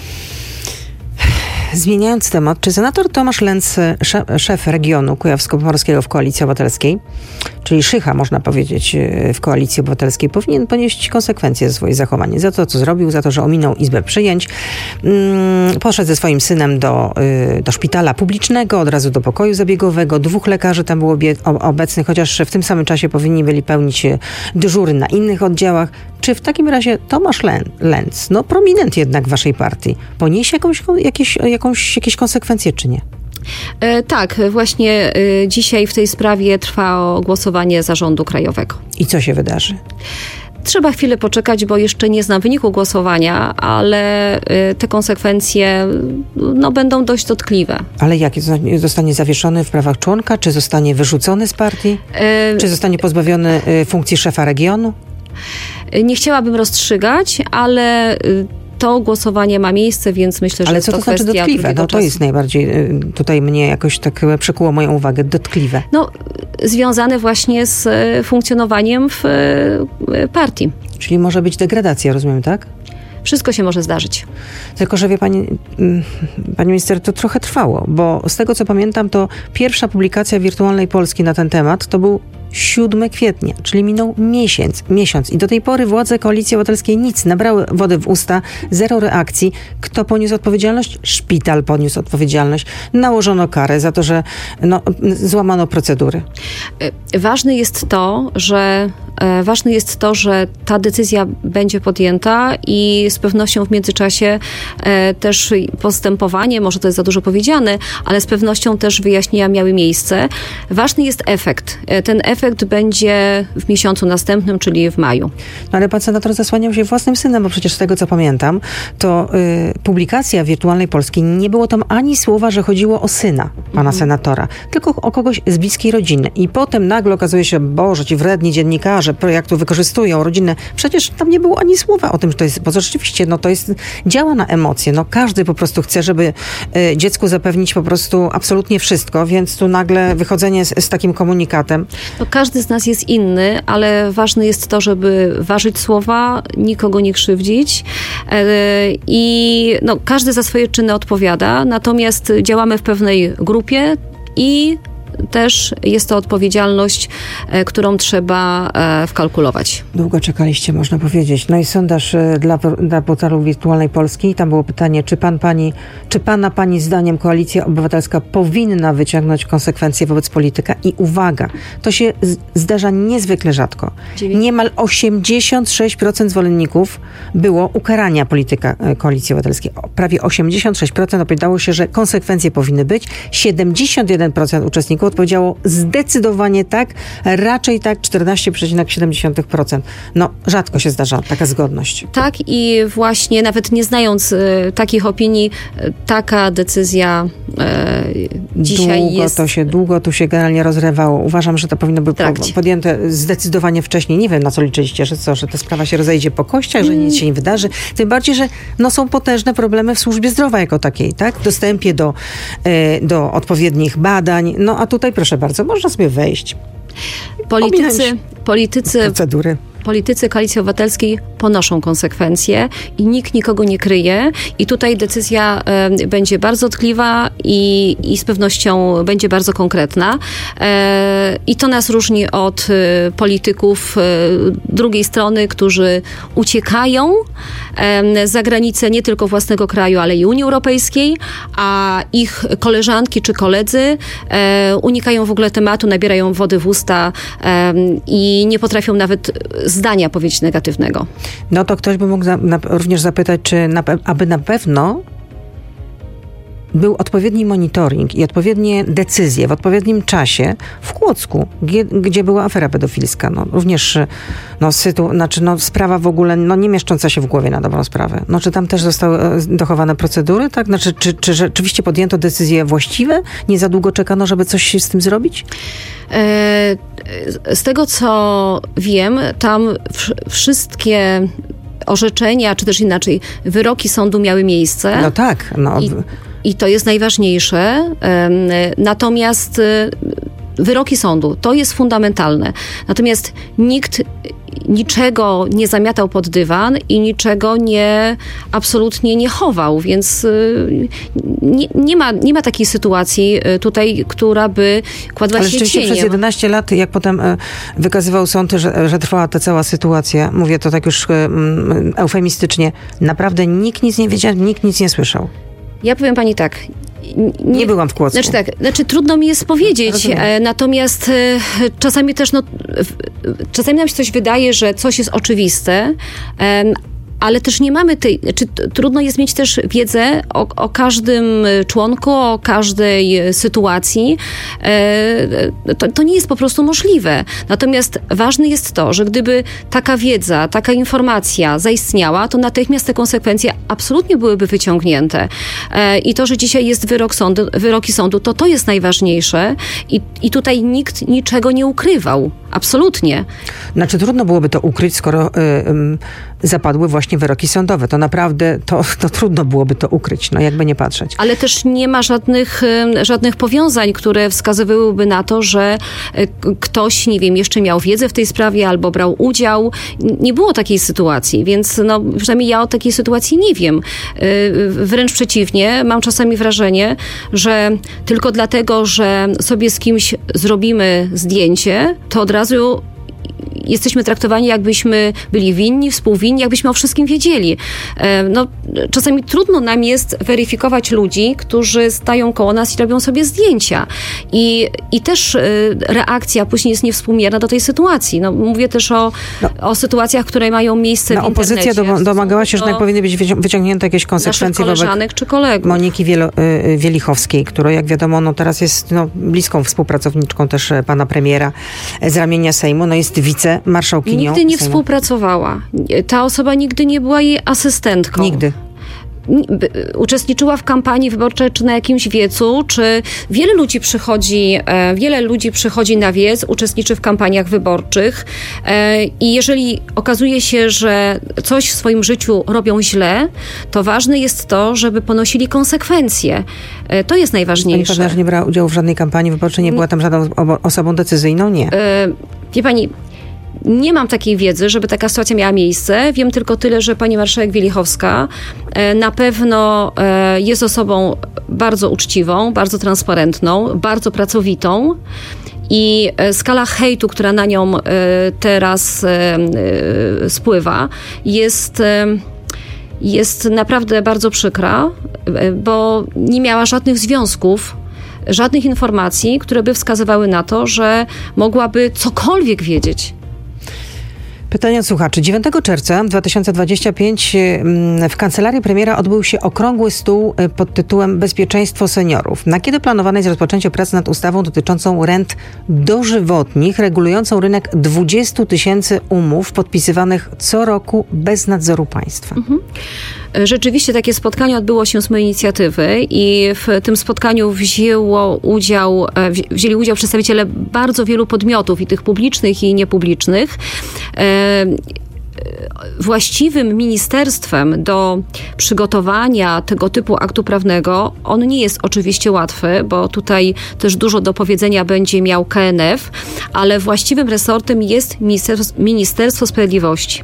Zmieniając temat, czy senator Tomasz Lenz, szef regionu kujawsko-pomorskiego w Koalicji Obywatelskiej, czyli szycha, można powiedzieć, w Koalicji Obywatelskiej, powinien ponieść konsekwencje za swoje zachowanie, za to, co zrobił, za to, że ominął Izbę Przyjęć, poszedł ze swoim synem do, do szpitala publicznego, od razu do pokoju zabiegowego, dwóch lekarzy tam było obecnych, chociaż w tym samym czasie powinni byli pełnić dyżury na innych oddziałach. Czy w takim razie Tomasz Lenz, no prominent jednak w waszej partii, poniesie jakąś, jakieś, jakąś, jakieś konsekwencje, czy nie? E, tak, właśnie e, dzisiaj w tej sprawie trwa głosowanie zarządu krajowego. I co się wydarzy? Trzeba chwilę poczekać, bo jeszcze nie znam wyniku głosowania, ale y, te konsekwencje no, będą dość dotkliwe. Ale jakie? Zostanie zawieszony w prawach członka? Czy zostanie wyrzucony z partii? Y, czy zostanie pozbawiony y, funkcji szefa regionu? Y, nie chciałabym rozstrzygać, ale... Y, To głosowanie ma miejsce, więc myślę, że Ale jest co to, to znaczy kwestia dotkliwe? No to czasu. jest najbardziej, tutaj mnie jakoś tak przykuło moją uwagę, dotkliwe. No, związane właśnie z funkcjonowaniem w partii. Czyli może być degradacja, rozumiem, tak? Wszystko się może zdarzyć. Tylko, że wie pani, pani minister, to trochę trwało, bo z tego, co pamiętam, to pierwsza publikacja Wirtualnej Polski na ten temat to był siódmego kwietnia, czyli minął miesiąc, miesiąc i do tej pory władze Koalicji Obywatelskiej nic, nabrały wody w usta, zero reakcji. Kto poniósł odpowiedzialność? Szpital poniósł odpowiedzialność. Nałożono karę za to, że no, złamano procedury. Ważne jest to, że e, ważne jest to, że ta decyzja będzie podjęta i z pewnością w międzyczasie e, też postępowanie, może to jest za dużo powiedziane, ale z pewnością też wyjaśnienia miały miejsce. Ważny jest efekt. E, ten efekt będzie w miesiącu następnym, czyli w maju. No ale pan senator zasłaniał się własnym synem, bo przecież z tego, co pamiętam, to y, publikacja Wirtualnej Polski, nie było tam ani słowa, że chodziło o syna pana mhm. senatora, tylko o kogoś z bliskiej rodziny. I potem nagle okazuje się, Boże, ci wredni dziennikarze projektu wykorzystują rodzinę. Przecież tam nie było ani słowa o tym, że to jest, bo rzeczywiście, no to jest, działa na emocje. No każdy po prostu chce, żeby y, dziecku zapewnić po prostu absolutnie wszystko, więc tu nagle wychodzenie z, z takim komunikatem. No, każdy z nas jest inny, ale ważne jest to, żeby ważyć słowa, nikogo nie krzywdzić e, i no, każdy za swoje czyny odpowiada, natomiast działamy w pewnej grupie i też jest to odpowiedzialność, e, którą trzeba e, wkalkulować. Długo czekaliście, można powiedzieć. No i sondaż e, dla, dla portalu Wirtualnej Polski. Tam było pytanie, czy pan, pani, czy pana, pani zdaniem Koalicja Obywatelska powinna wyciągnąć konsekwencje wobec polityka? I uwaga, to się z, zdarza niezwykle rzadko. Dziewięć. Niemal osiemdziesiąt sześć procent zwolenników było ukarania polityka e, Koalicji Obywatelskiej. O, prawie osiemdziesiąt sześć procent opowiadało się, że konsekwencje powinny być. siedemdziesiąt jeden procent uczestników odpowiedziało zdecydowanie tak, raczej tak czternaście przecinek siedem procent. No, rzadko się zdarza taka zgodność. Tak i właśnie nawet nie znając y, takich opinii, y, taka decyzja y, dzisiaj długo jest... To się, długo tu się generalnie rozrywało. Uważam, że to powinno być podjęte zdecydowanie wcześniej. Nie wiem, na co liczyliście, że co, że ta sprawa się rozejdzie po kościach, że nic się nie wydarzy. Tym bardziej, że no, są potężne problemy w służbie zdrowia jako takiej, tak? W dostępie do, y, do odpowiednich badań. No, a tutaj, proszę bardzo, można sobie wejść. Politycy, politycy, procedury. Politycy Koalicji Obywatelskiej ponoszą konsekwencje i nikt nikogo nie kryje. I tutaj decyzja e, będzie bardzo tkliwa i, i z pewnością będzie bardzo konkretna. E, I to nas różni od e, polityków e, drugiej strony, którzy uciekają e, za granicę nie tylko własnego kraju, ale i Unii Europejskiej, a ich koleżanki czy koledzy e, unikają w ogóle tematu, nabierają wody w usta e, i nie potrafią nawet zdania powiedzieć negatywnego. No to ktoś by mógł za, na, również zapytać, czy na, aby na pewno był odpowiedni monitoring i odpowiednie decyzje w odpowiednim czasie w Kłodzku, gdzie, gdzie była afera pedofilska. No, również no, sytu, znaczy, no, sprawa w ogóle no, nie mieszcząca się w głowie na dobrą sprawę. No, czy tam też zostały dochowane procedury? Tak? Znaczy, czy, czy rzeczywiście podjęto decyzje właściwe? Nie za długo czekano, żeby coś z tym zrobić? Z tego, co wiem, tam wszystkie orzeczenia, czy też inaczej, wyroki sądu miały miejsce. No tak. No. I, i to jest najważniejsze. Natomiast wyroki sądu, to jest fundamentalne. Natomiast nikt niczego nie zamiatał pod dywan i niczego nie, absolutnie nie chował, więc nie, nie, ma, nie ma takiej sytuacji tutaj, która by kładła Ale się rzeczywiście cieniem. Przez jedenaście lat, jak potem wykazywał sąd, że, że trwała ta cała sytuacja, mówię to tak już um, eufemistycznie, naprawdę nikt nic nie wiedział, nikt nic nie słyszał. Ja powiem pani tak. Nie, nie byłam w Kłodzku. Znaczy tak, znaczy trudno mi jest powiedzieć, e, natomiast e, czasami też, no, w, czasami nam się coś wydaje, że coś jest oczywiste, e, ale też nie mamy tej, czy trudno jest mieć też wiedzę o, o każdym członku, o każdej sytuacji. E, to, to nie jest po prostu możliwe. Natomiast ważne jest to, że gdyby taka wiedza, taka informacja zaistniała, to natychmiast te konsekwencje absolutnie byłyby wyciągnięte. E, I to, że dzisiaj jest wyrok sądu, wyroki sądu, to to jest najważniejsze i, i tutaj nikt niczego nie ukrywał. Absolutnie. Znaczy trudno byłoby to ukryć, skoro y, zapadły właśnie wyroki sądowe. To naprawdę, to, to trudno byłoby to ukryć, no jakby nie patrzeć. Ale też nie ma żadnych, żadnych powiązań, które wskazywałyby na to, że ktoś, nie wiem, jeszcze miał wiedzę w tej sprawie albo brał udział. Nie było takiej sytuacji, więc no, przynajmniej ja o takiej sytuacji nie wiem. Wręcz przeciwnie, mam czasami wrażenie, że tylko dlatego, że sobie z kimś zrobimy zdjęcie, to od razu jesteśmy traktowani, jakbyśmy byli winni, współwinni, jakbyśmy o wszystkim wiedzieli. No, czasami trudno nam jest weryfikować ludzi, którzy stają koło nas i robią sobie zdjęcia. I, i też reakcja później jest niewspółmierna do tej sytuacji. No, mówię też o, no, o sytuacjach, które mają miejsce no, w internecie. Opozycja do, domagała się, że tak powinny być wyciągnięte jakieś konsekwencje wobec koleżanek czy kolegów. Moniki Wielo, y, Wielichowskiej, która, jak wiadomo, no, teraz jest no, bliską współpracowniczką też pana premiera z ramienia Sejmu. No, jest wice marszałkinią Nigdy nie Sejmu. Współpracowała. Ta osoba nigdy nie była jej asystentką. Nigdy. Uczestniczyła w kampanii wyborczej, czy na jakimś wiecu, czy wiele ludzi przychodzi, wiele ludzi przychodzi na wiec, uczestniczy w kampaniach wyborczych i jeżeli okazuje się, że coś w swoim życiu robią źle, to ważne jest to, żeby ponosili konsekwencje. To jest najważniejsze. Pani pewna, że nie brała udziału w żadnej kampanii wyborczej, nie była tam żadną osobą decyzyjną? Nie. Wie pani, nie mam takiej wiedzy, żeby taka sytuacja miała miejsce. Wiem tylko tyle, że pani marszałek Wielichowska na pewno jest osobą bardzo uczciwą, bardzo transparentną, bardzo pracowitą i skala hejtu, która na nią teraz spływa, jest... jest naprawdę bardzo przykra, bo nie miała żadnych związków, żadnych informacji, które by wskazywały na to, że mogłaby cokolwiek wiedzieć. Pytania od słuchaczy. dziewiątego czerwca dwa tysiące dwudziestego piątego w kancelarii premiera odbył się okrągły stół pod tytułem Bezpieczeństwo seniorów. Na kiedy planowane jest rozpoczęcie prac nad ustawą dotyczącą rent dożywotnich, regulującą rynek dwudziestu tysięcy umów podpisywanych co roku bez nadzoru państwa? Mhm. Rzeczywiście takie spotkanie odbyło się z mojej inicjatywy i w tym spotkaniu wzięło udział, wzięli udział przedstawiciele bardzo wielu podmiotów, i tych publicznych, i niepublicznych. Właściwym ministerstwem do przygotowania tego typu aktu prawnego, on nie jest oczywiście łatwy, bo tutaj też dużo do powiedzenia będzie miał K N F, ale właściwym resortem jest Ministerstwo, Ministerstwo Sprawiedliwości.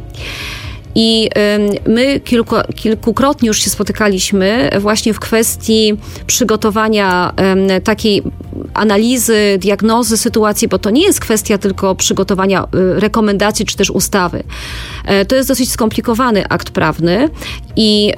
I my kilku, kilkukrotnie już się spotykaliśmy właśnie w kwestii przygotowania takiej analizy, diagnozy sytuacji, bo to nie jest kwestia tylko przygotowania rekomendacji czy też ustawy. To jest dosyć skomplikowany akt prawny i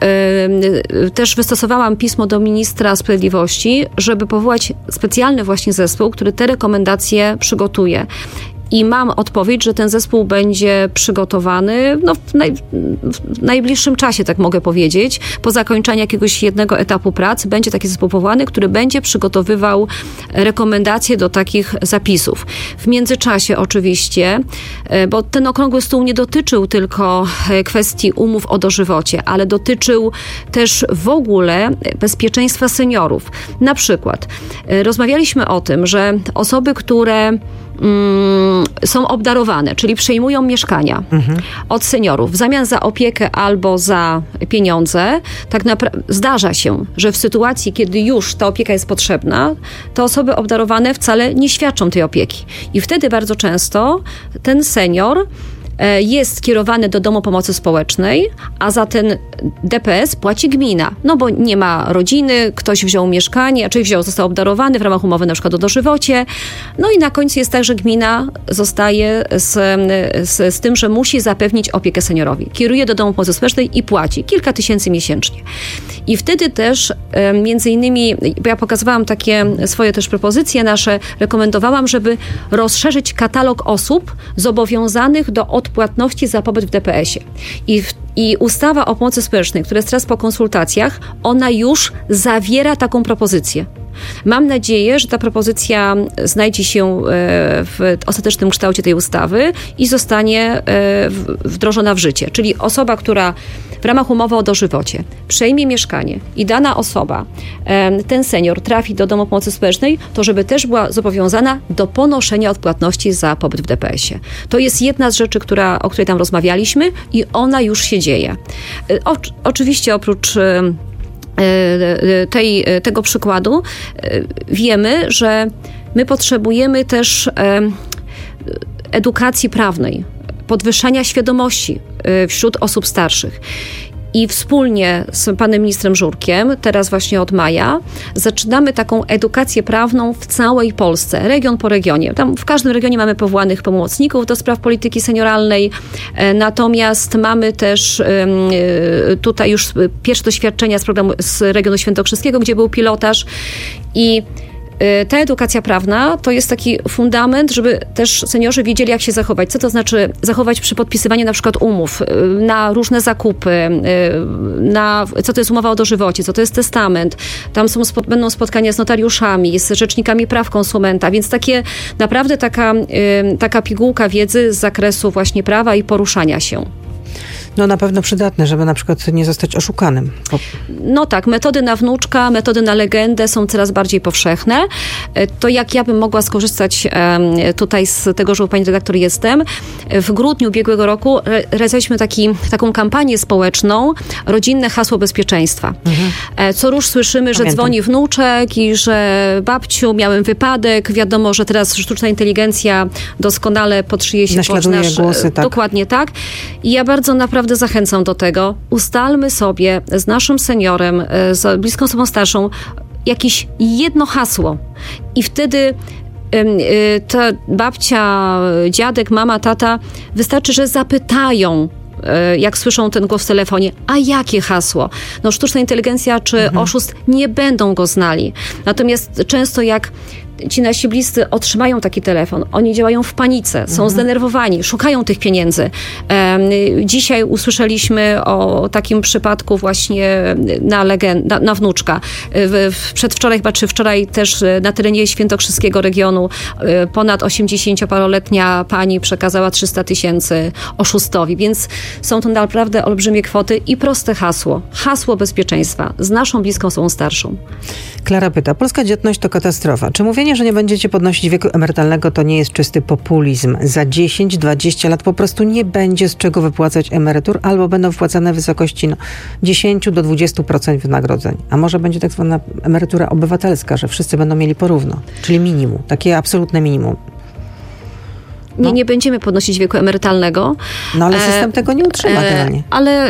też wystosowałam pismo do ministra sprawiedliwości, żeby powołać specjalny właśnie zespół, który te rekomendacje przygotuje. I mam odpowiedź, że ten zespół będzie przygotowany no, w, naj, w najbliższym czasie, tak mogę powiedzieć. Po zakończeniu jakiegoś jednego etapu pracy będzie taki zespół powołany, który będzie przygotowywał rekomendacje do takich zapisów. W międzyczasie oczywiście, bo ten okrągły stół nie dotyczył tylko kwestii umów o dożywocie, ale dotyczył też w ogóle bezpieczeństwa seniorów. Na przykład rozmawialiśmy o tym, że osoby, które Mm, są obdarowane, czyli przejmują mieszkania mhm. od seniorów w zamian za opiekę albo za pieniądze. Tak napra- zdarza się, że w sytuacji, kiedy już ta opieka jest potrzebna, to osoby obdarowane wcale nie świadczą tej opieki. I wtedy bardzo często ten senior jest kierowany do domu pomocy społecznej, a za ten D P S płaci gmina. No bo nie ma rodziny, ktoś wziął mieszkanie, czyli wziął, został obdarowany w ramach umowy na przykład o dożywocie. No i na końcu jest tak, że gmina zostaje z, z, z tym, że musi zapewnić opiekę seniorowi. Kieruje do domu pomocy społecznej i płaci kilka tysięcy miesięcznie. I wtedy też między innymi, bo ja pokazywałam takie swoje też propozycje nasze, rekomendowałam, żeby rozszerzyć katalog osób zobowiązanych do odpłatności za pobyt w D P S ie. I, w, I ustawa o pomocy społecznej, która jest teraz po konsultacjach, ona już zawiera taką propozycję. Mam nadzieję, że ta propozycja znajdzie się w ostatecznym kształcie tej ustawy i zostanie wdrożona w życie. Czyli osoba, która w ramach umowy o dożywocie przejmie mieszkanie i dana osoba, ten senior trafi do domu pomocy społecznej, to żeby też była zobowiązana do ponoszenia odpłatności za pobyt w D P S ie. To jest jedna z rzeczy, która, o której tam rozmawialiśmy i ona już się dzieje. O, oczywiście oprócz tej, tego przykładu wiemy, że my potrzebujemy też edukacji prawnej, podwyższania świadomości wśród osób starszych. I wspólnie z panem ministrem Żurkiem, teraz właśnie od maja, zaczynamy taką edukację prawną w całej Polsce, region po regionie. Tam w każdym regionie mamy powołanych pełnomocników do spraw polityki senioralnej, natomiast mamy też tutaj już pierwsze doświadczenia z programu z regionu świętokrzyskiego, gdzie był pilotaż i ta edukacja prawna to jest taki fundament, żeby też seniorzy wiedzieli, jak się zachować. Co to znaczy zachować przy podpisywaniu na przykład umów na różne zakupy, na co to jest umowa o dożywocie, co to jest testament. Tam są, będą spotkania z notariuszami, z rzecznikami praw konsumenta, więc takie naprawdę taka, taka pigułka wiedzy z zakresu właśnie prawa i poruszania się. No na pewno przydatne, żeby na przykład nie zostać oszukanym. No tak, metody na wnuczka, metody na legendę są coraz bardziej powszechne. To jak ja bym mogła skorzystać tutaj z tego, że u pani redaktor jestem. W grudniu ubiegłego roku realizowaliśmy taki, taką kampanię społeczną Rodzinne hasło bezpieczeństwa. Mhm. Co rusz słyszymy, że Pamiętam. dzwoni wnuczek i że babciu, miałem wypadek. Wiadomo, że teraz sztuczna inteligencja doskonale podszyje się pod nasz... głosy, tak. Dokładnie tak. I ja bardzo naprawdę zachęcam do tego. Ustalmy sobie z naszym seniorem, z bliską osobą starszą jakieś jedno hasło. I wtedy ta babcia, dziadek, mama, tata, wystarczy, że zapytają, jak słyszą ten głos w telefonie, a jakie hasło? No sztuczna inteligencja czy mhm. oszust nie będą go znali. Natomiast często jak ci nasi bliscy otrzymają taki telefon, oni działają w panice, są mhm. zdenerwowani, szukają tych pieniędzy. Dzisiaj usłyszeliśmy o takim przypadku właśnie na, legend, na, na wnuczka. Przedwczoraj chyba, czy wczoraj też na terenie świętokrzyskiego regionu ponad osiemdziesięcioparoletnia pani przekazała trzysta tysięcy oszustowi, więc są to naprawdę olbrzymie kwoty i proste hasło. Hasło bezpieczeństwa z naszą bliską osobą starszą. Klara pyta, polska dzietność to katastrofa. Czy mówienie, że nie będziecie podnosić wieku emerytalnego, to nie jest czysty populizm? Za dziesięć dwadzieścia lat po prostu nie będzie z czego wypłacać emerytur, albo będą wypłacane w wysokości no, dziesięć do dwudziestu procent wynagrodzeń. A może będzie tak zwana emerytura obywatelska, że wszyscy będą mieli porówno, czyli minimum, takie absolutne minimum. No. Nie, nie będziemy podnosić wieku emerytalnego. No ale system e, tego nie utrzyma generalnie. E, ale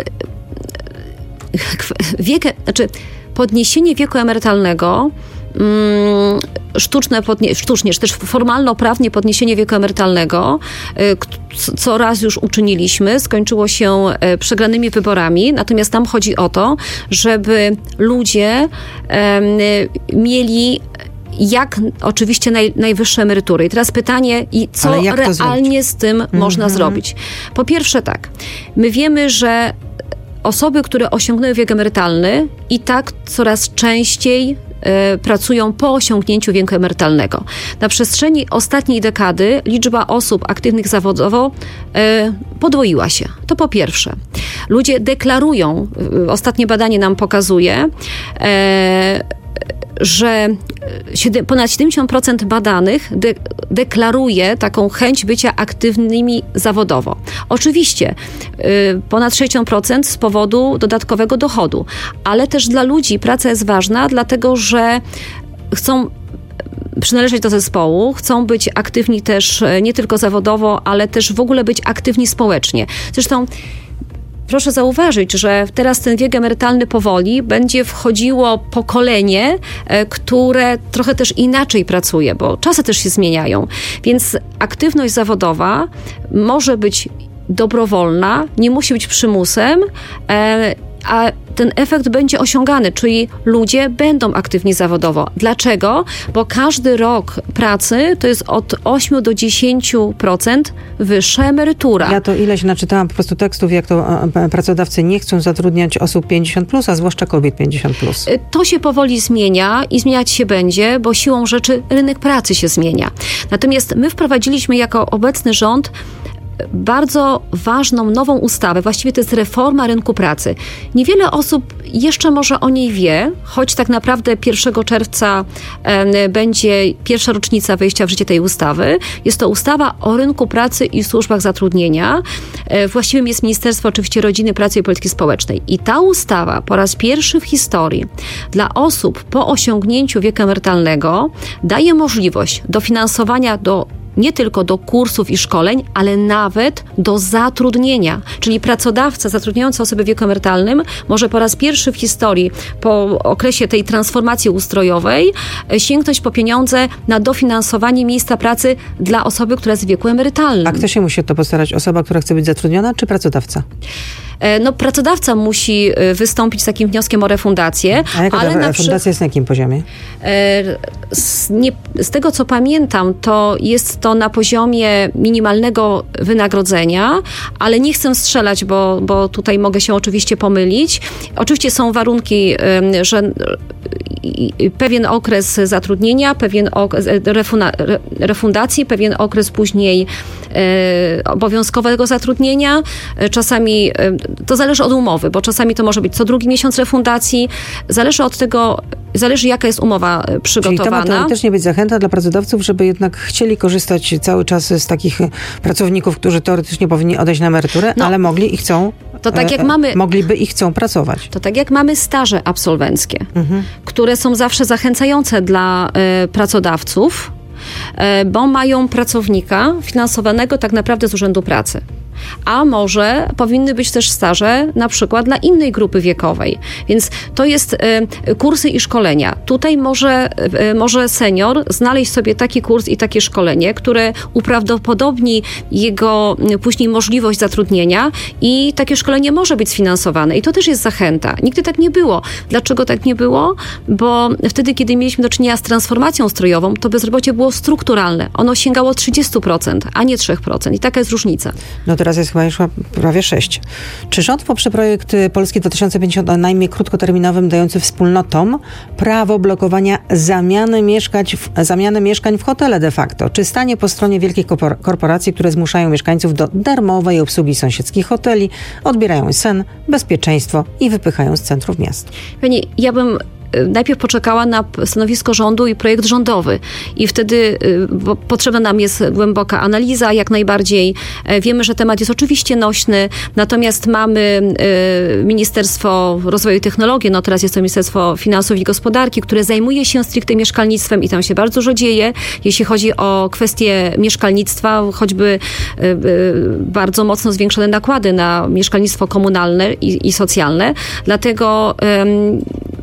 wiek, znaczy podniesienie wieku emerytalnego, mm, sztuczne, podnie, sztucznie, czy też formalno-prawnie podniesienie wieku emerytalnego, y, co raz już uczyniliśmy, skończyło się y, przegranymi wyborami, natomiast tam chodzi o to, żeby ludzie y, mieli jak oczywiście naj, najwyższe emerytury. I teraz pytanie, i co realnie z tym mm-hmm. można zrobić? Po pierwsze tak, my wiemy, że osoby, które osiągnęły wiek emerytalny i tak coraz częściej y, pracują po osiągnięciu wieku emerytalnego. Na przestrzeni ostatniej dekady liczba osób aktywnych zawodowo y, podwoiła się. To po pierwsze. Ludzie deklarują, y, ostatnie badanie nam pokazuje, y, że ponad siedemdziesiąt procent badanych de- deklaruje taką chęć bycia aktywnymi zawodowo. Oczywiście yy, ponad sześćdziesiąt procent z powodu dodatkowego dochodu, ale też dla ludzi praca jest ważna, dlatego że chcą przynależeć do zespołu, chcą być aktywni też nie tylko zawodowo, ale też w ogóle być aktywni społecznie. Zresztą proszę zauważyć, że teraz ten wiek emerytalny powoli będzie wchodziło pokolenie, które trochę też inaczej pracuje, bo czasy też się zmieniają. Więc aktywność zawodowa może być dobrowolna, nie musi być przymusem, a ten efekt będzie osiągany, czyli ludzie będą aktywni zawodowo. Dlaczego? Bo każdy rok pracy to jest od ośmiu do dziesięciu procent wyższa emerytura. Ja to ileś naczytałam po prostu tekstów, jak to pracodawcy nie chcą zatrudniać osób pięćdziesiąt plus, a zwłaszcza kobiet pięćdziesiąt plus. To się powoli zmienia i zmieniać się będzie, bo siłą rzeczy rynek pracy się zmienia. Natomiast my wprowadziliśmy jako obecny rząd bardzo ważną, nową ustawę. Właściwie to jest reforma rynku pracy. Niewiele osób jeszcze może o niej wie, choć tak naprawdę pierwszego czerwca e, będzie pierwsza rocznica wejścia w życie tej ustawy. Jest to ustawa o rynku pracy i służbach zatrudnienia. E, właściwym jest Ministerstwo oczywiście Rodziny, Pracy i Polityki Społecznej. I ta ustawa po raz pierwszy w historii dla osób po osiągnięciu wieku emerytalnego daje możliwość dofinansowania do nie tylko do kursów i szkoleń, ale nawet do zatrudnienia. Czyli pracodawca zatrudniający osoby w wieku emerytalnym może po raz pierwszy w historii, po okresie tej transformacji ustrojowej, sięgnąć po pieniądze na dofinansowanie miejsca pracy dla osoby, która jest w wieku emerytalnym. A kto się musi o to postarać? Osoba, która chce być zatrudniona, czy pracodawca? No, pracodawca musi wystąpić z takim wnioskiem o refundację. A jaka ale ta na refundacja przy... jest na jakim poziomie? Z, nie, z tego, co pamiętam, to jest to na poziomie minimalnego wynagrodzenia, ale nie chcę strzelać, bo, bo tutaj mogę się oczywiście pomylić. Oczywiście są warunki, że pewien okres zatrudnienia, pewien okres refuna, refundacji, pewien okres później obowiązkowego zatrudnienia. Czasami to zależy od umowy, bo czasami to może być co drugi miesiąc refundacji. Zależy od tego, zależy jaka jest umowa przygotowana. Czyli to ma teoretycznie być zachęta dla pracodawców, żeby jednak chcieli korzystać cały czas z takich pracowników, którzy teoretycznie powinni odejść na emeryturę, no, ale mogli i chcą, to tak jak mamy, mogliby i chcą pracować. To tak jak mamy staże absolwenckie, mhm. które są zawsze zachęcające dla y, pracodawców, y, bo mają pracownika finansowanego tak naprawdę z Urzędu Pracy. A może powinny być też staże na przykład dla innej grupy wiekowej. Więc to jest y, kursy i szkolenia. Tutaj może, y, może senior znaleźć sobie taki kurs i takie szkolenie, które uprawdopodobni jego y, później możliwość zatrudnienia i takie szkolenie może być sfinansowane. I to też jest zachęta. Nigdy tak nie było. Dlaczego tak nie było? Bo wtedy, kiedy mieliśmy do czynienia z transformacją ustrojową, to bezrobocie było strukturalne. Ono sięgało trzydzieści procent, a nie trzy procent. I taka jest różnica. No teraz jest chyba już prawie sześć. Czy rząd poprze projekt Polski dwa tysiące pięćdziesiąt o najmie krótkoterminowym dający wspólnotom prawo blokowania zamiany mieszkań, w, zamiany mieszkań w hotele de facto? Czy stanie po stronie wielkich korporacji, które zmuszają mieszkańców do darmowej obsługi sąsiedzkich hoteli, odbierają sen, bezpieczeństwo i wypychają z centrów miast? Pani, ja bym najpierw poczekała na stanowisko rządu i projekt rządowy. I wtedy bo potrzebna nam jest głęboka analiza, jak najbardziej. Wiemy, że temat jest oczywiście nośny, natomiast mamy Ministerstwo Rozwoju i Technologii, no teraz jest to Ministerstwo Finansów i Gospodarki, które zajmuje się stricte mieszkalnictwem i tam się bardzo dużo dzieje, jeśli chodzi o kwestie mieszkalnictwa, choćby bardzo mocno zwiększone nakłady na mieszkalnictwo komunalne i, i socjalne. Dlatego um,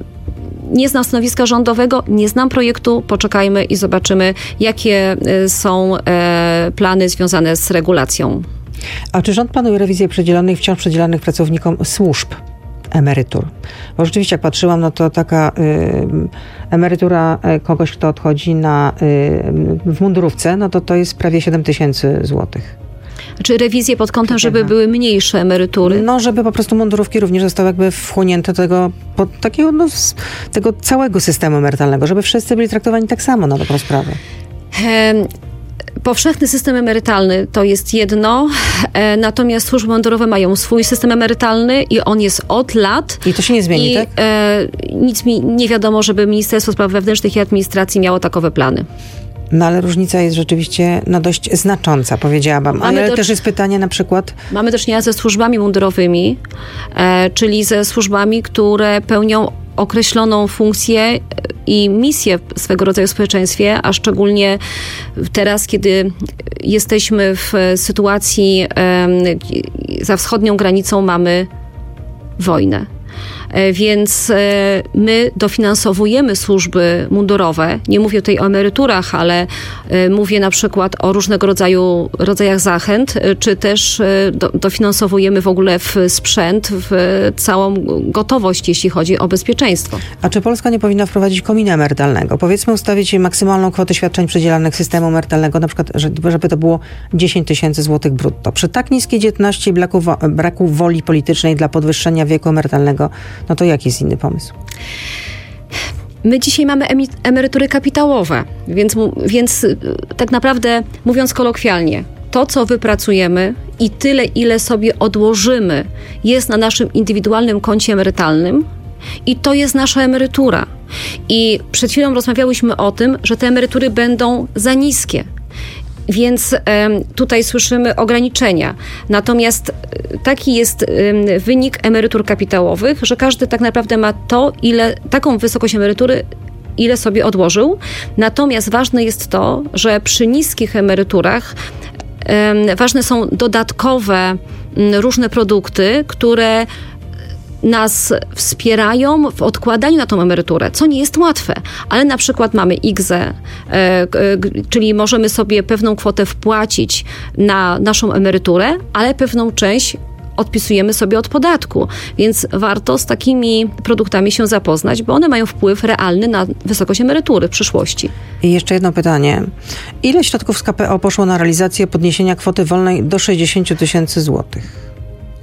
nie znam stanowiska rządowego, nie znam projektu, poczekajmy i zobaczymy, jakie są e, plany związane z regulacją. A czy rząd planuje rewizję przydzielonych, wciąż przydzielanych pracownikom służb emerytur? Bo rzeczywiście jak patrzyłam, no to taka y, emerytura kogoś, kto odchodzi na, y, w mundurówce, no to to jest prawie siedem tysięcy złotych. Czy rewizje pod kątem, żeby były mniejsze emerytury? No, żeby po prostu mundurówki również zostały jakby wchłonięte do tego, pod takiego, no, tego całego systemu emerytalnego, żeby wszyscy byli traktowani tak samo na dobrą sprawę. He, powszechny system emerytalny to jest jedno, e, natomiast służby mundurowe mają swój system emerytalny i on jest od lat. I to się nie zmieni, i, tak? E, nic mi nie wiadomo, żeby Ministerstwo Spraw Wewnętrznych i Administracji miało takowe plany. No ale różnica jest rzeczywiście no, dość znacząca, powiedziałabym. Mamy ale do... też jest pytanie na przykład... Mamy do czynienia ze służbami mundurowymi, e, czyli ze służbami, które pełnią określoną funkcję i misję swego rodzaju w społeczeństwie, a szczególnie teraz, kiedy jesteśmy w sytuacji e, za wschodnią granicą, mamy wojnę. Więc my dofinansowujemy służby mundurowe. Nie mówię tutaj o emeryturach, ale mówię na przykład o różnego rodzaju rodzajach zachęt, czy też do, dofinansowujemy w ogóle w sprzęt, w całą gotowość, jeśli chodzi o bezpieczeństwo. A czy Polska nie powinna wprowadzić komina emerytalnego? Powiedzmy, ustawić maksymalną kwotę świadczeń przydzielanych systemu emerytalnego, na przykład, żeby to było dziesięć tysięcy złotych brutto. Przy tak niskiej dzietności i braku, braku woli politycznej dla podwyższenia wieku emerytalnego, no to jaki jest inny pomysł? My dzisiaj mamy emerytury kapitałowe, więc, więc tak naprawdę, mówiąc kolokwialnie, to, co wypracujemy i tyle, ile sobie odłożymy, jest na naszym indywidualnym koncie emerytalnym i to jest nasza emerytura. I przed chwilą rozmawiałyśmy o tym, że te emerytury będą za niskie. Więc tutaj słyszymy ograniczenia. Natomiast taki jest wynik emerytur kapitałowych, że każdy tak naprawdę ma to, ile, taką wysokość emerytury, ile sobie odłożył. Natomiast ważne jest to, że przy niskich emeryturach ważne są dodatkowe różne produkty, które nas wspierają w odkładaniu na tą emeryturę, co nie jest łatwe, ale na przykład mamy I G Z E, czyli możemy sobie pewną kwotę wpłacić na naszą emeryturę, ale pewną część odpisujemy sobie od podatku, więc warto z takimi produktami się zapoznać, bo one mają wpływ realny na wysokość emerytury w przyszłości. I jeszcze jedno pytanie. Ile środków z K P O poszło na realizację podniesienia kwoty wolnej do sześćdziesiąt tysięcy złotych?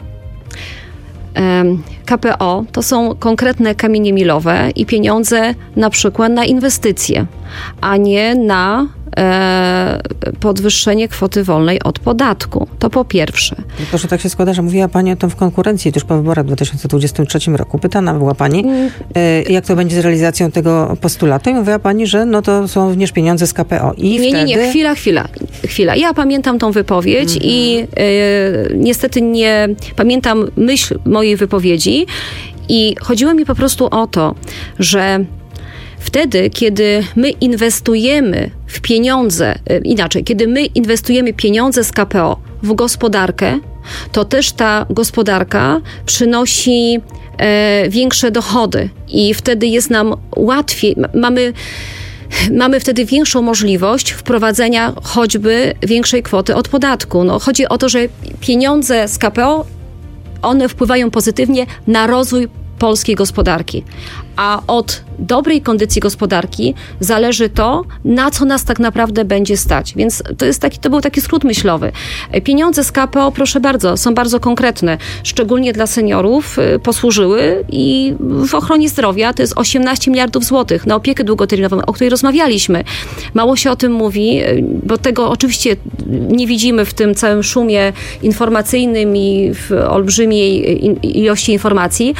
K P O to są konkretne kamienie milowe i pieniądze na przykład na inwestycje, a nie na e, podwyższenie kwoty wolnej od podatku. To po pierwsze. Tylko, że tak się składa, że mówiła Pani o tym w konkurencji tuż po wyborach w dwa tysiące dwudziestym trzecim roku. Pytana była Pani, e, jak to będzie z realizacją tego postulatu i mówiła Pani, że no to są również pieniądze z K P O. I nie, wtedy... nie, nie, chwila, chwila, chwila. Ja pamiętam tą wypowiedź mm-hmm. i e, niestety nie pamiętam myśl mojej wypowiedzi i chodziło mi po prostu o to, że wtedy, kiedy my inwestujemy w pieniądze, inaczej, kiedy my inwestujemy pieniądze z K P O w gospodarkę, to też ta gospodarka przynosi e, większe dochody i wtedy jest nam łatwiej, mamy, mamy wtedy większą możliwość wprowadzenia choćby większej kwoty od podatku. No, chodzi o to, że pieniądze z K P O, one wpływają pozytywnie na rozwój polskiej gospodarki. A od dobrej kondycji gospodarki zależy to, na co nas tak naprawdę będzie stać. Więc to jest taki, to był taki skrót myślowy. Pieniądze z K P O, proszę bardzo, są bardzo konkretne. Szczególnie dla seniorów posłużyły i w ochronie zdrowia to jest osiemnaście miliardów złotych na opiekę długoterminową, o której rozmawialiśmy. Mało się o tym mówi, bo tego oczywiście nie widzimy w tym całym szumie informacyjnym i w olbrzymiej ilości informacji.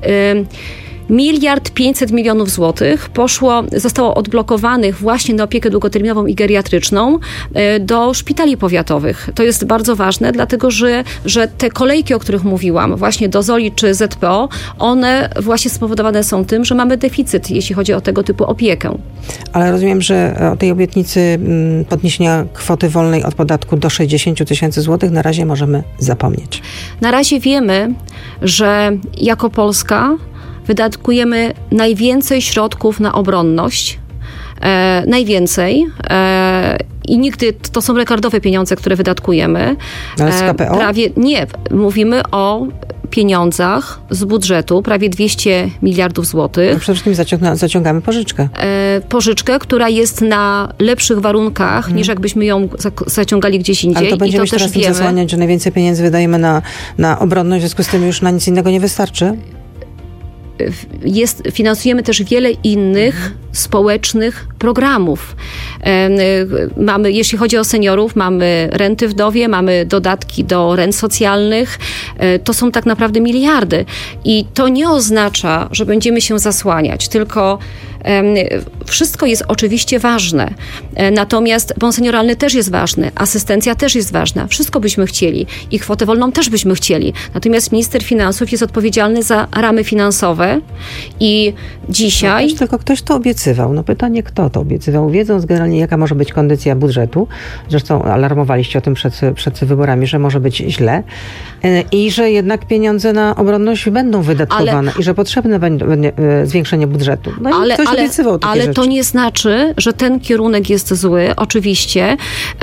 Miliard pięćset milionów złotych poszło, zostało odblokowanych właśnie na opiekę długoterminową i geriatryczną do szpitali powiatowych. To jest bardzo ważne, dlatego że, że te kolejki, o których mówiłam, właśnie do Zoli czy Z P O, one właśnie spowodowane są tym, że mamy deficyt, jeśli chodzi o tego typu opiekę. Ale rozumiem, że o tej obietnicy podniesienia kwoty wolnej od podatku do sześćdziesiąt tysięcy złotych na razie możemy zapomnieć. Na razie wiemy, że jako Polska wydatkujemy najwięcej środków na obronność, e, najwięcej e, i nigdy, to są rekordowe pieniądze, które wydatkujemy. Ale z K P O? E, prawie, nie, mówimy o pieniądzach z budżetu, prawie dwieście miliardów złotych. No przede wszystkim zaciąga, zaciągamy pożyczkę. E, pożyczkę, która jest na lepszych warunkach, hmm. niż jakbyśmy ją zaciągali gdzieś indziej. Ale to będziemy I to się teraz też wiemy. zasłaniać, że najwięcej pieniędzy wydajemy na, na obronność, w związku z tym już na nic innego nie wystarczy? Jest, finansujemy też wiele innych mhm. społecznych programów. Mamy, jeśli chodzi o seniorów, mamy renty wdowie, mamy dodatki do rent socjalnych. To są tak naprawdę miliardy. I to nie oznacza, że będziemy się zasłaniać, tylko Wszystko jest oczywiście ważne, natomiast bon senioralny też jest ważny, asystencja też jest ważna, wszystko byśmy chcieli i kwotę wolną też byśmy chcieli. Natomiast minister finansów jest odpowiedzialny za ramy finansowe i dzisiaj... No, też tylko ktoś to obiecywał. No pytanie, kto to obiecywał? Wiedząc generalnie, jaka może być kondycja budżetu, zresztą alarmowaliście o tym przed, przed wyborami, że może być źle i że jednak pieniądze na obronność będą wydatkowane ale, i że potrzebne będzie zwiększenie budżetu. No ale, i ktoś ale, obiecywał takie ale rzeczy. To nie znaczy, że ten kierunek jest zły, oczywiście.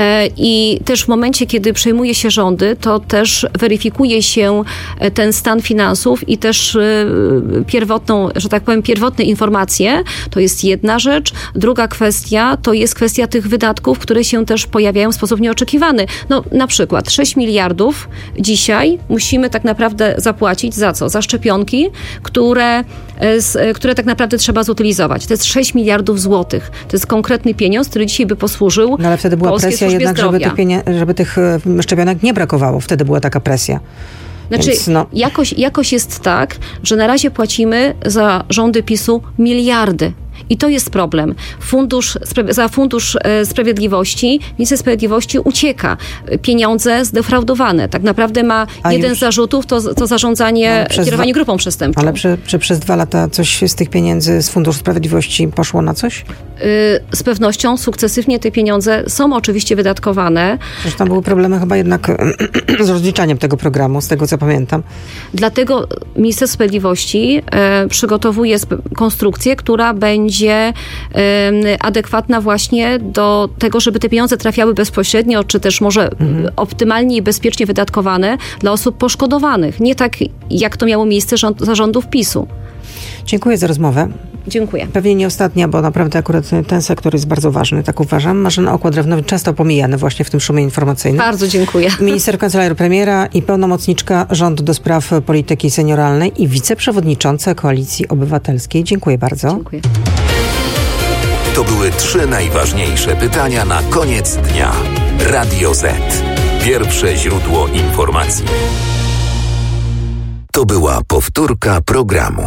I też w momencie, kiedy przejmuje się rządy, to też weryfikuje się ten stan finansów i też pierwotną, że tak powiem, pierwotne informacje. To jest jedna rzecz. Druga kwestia to jest kwestia tych wydatków, które się też pojawiają w sposób nieoczekiwany. No na przykład sześć miliardów dzisiaj musimy tak naprawdę zapłacić za co? Za szczepionki, które, które tak naprawdę trzeba zutylizować. To jest sześć miliardów złotych. To jest konkretny pieniądz, który dzisiaj by posłużył No ale wtedy była Polskiej presja Służbie jednak, żeby Zdrowia. tych, pienie- żeby tych szczepionek nie brakowało. Wtedy była taka presja. Znaczy, Więc no. jakoś, jakoś jest tak, że na razie płacimy za rządy PiSu miliardy. I to jest problem. Fundusz, za Fundusz Sprawiedliwości, minister Sprawiedliwości ucieka. Pieniądze zdefraudowane. Tak naprawdę ma A jeden już... z zarzutów, to, to zarządzanie, no, kierowanie dwa... grupą przestępczą. Ale czy, czy przez dwa lata coś z tych pieniędzy z Funduszu Sprawiedliwości poszło na coś? Z pewnością sukcesywnie te pieniądze są oczywiście wydatkowane. Przecież tam były problemy chyba jednak z rozliczaniem tego programu, z tego co pamiętam. Dlatego minister Sprawiedliwości e, przygotowuje sp- konstrukcję, która będzie e, adekwatna właśnie do tego, żeby te pieniądze trafiały bezpośrednio, czy też może mhm. optymalnie i bezpiecznie wydatkowane dla osób poszkodowanych. Nie tak, jak to miało miejsce rząd, za rządów PiSu. Dziękuję za rozmowę. Dziękuję. Pewnie nie ostatnia, bo naprawdę akurat ten sektor jest bardzo ważny, tak uważam. Marzena Okła-Drewnowicz, często pomijany właśnie w tym szumie informacyjnym. Bardzo dziękuję. Minister kancelarii premiera i pełnomocniczka rządu do spraw polityki senioralnej i wiceprzewodnicząca Koalicji Obywatelskiej. Dziękuję bardzo. Dziękuję. To były trzy najważniejsze pytania na koniec dnia. Radio Z. Pierwsze źródło informacji. To była powtórka programu.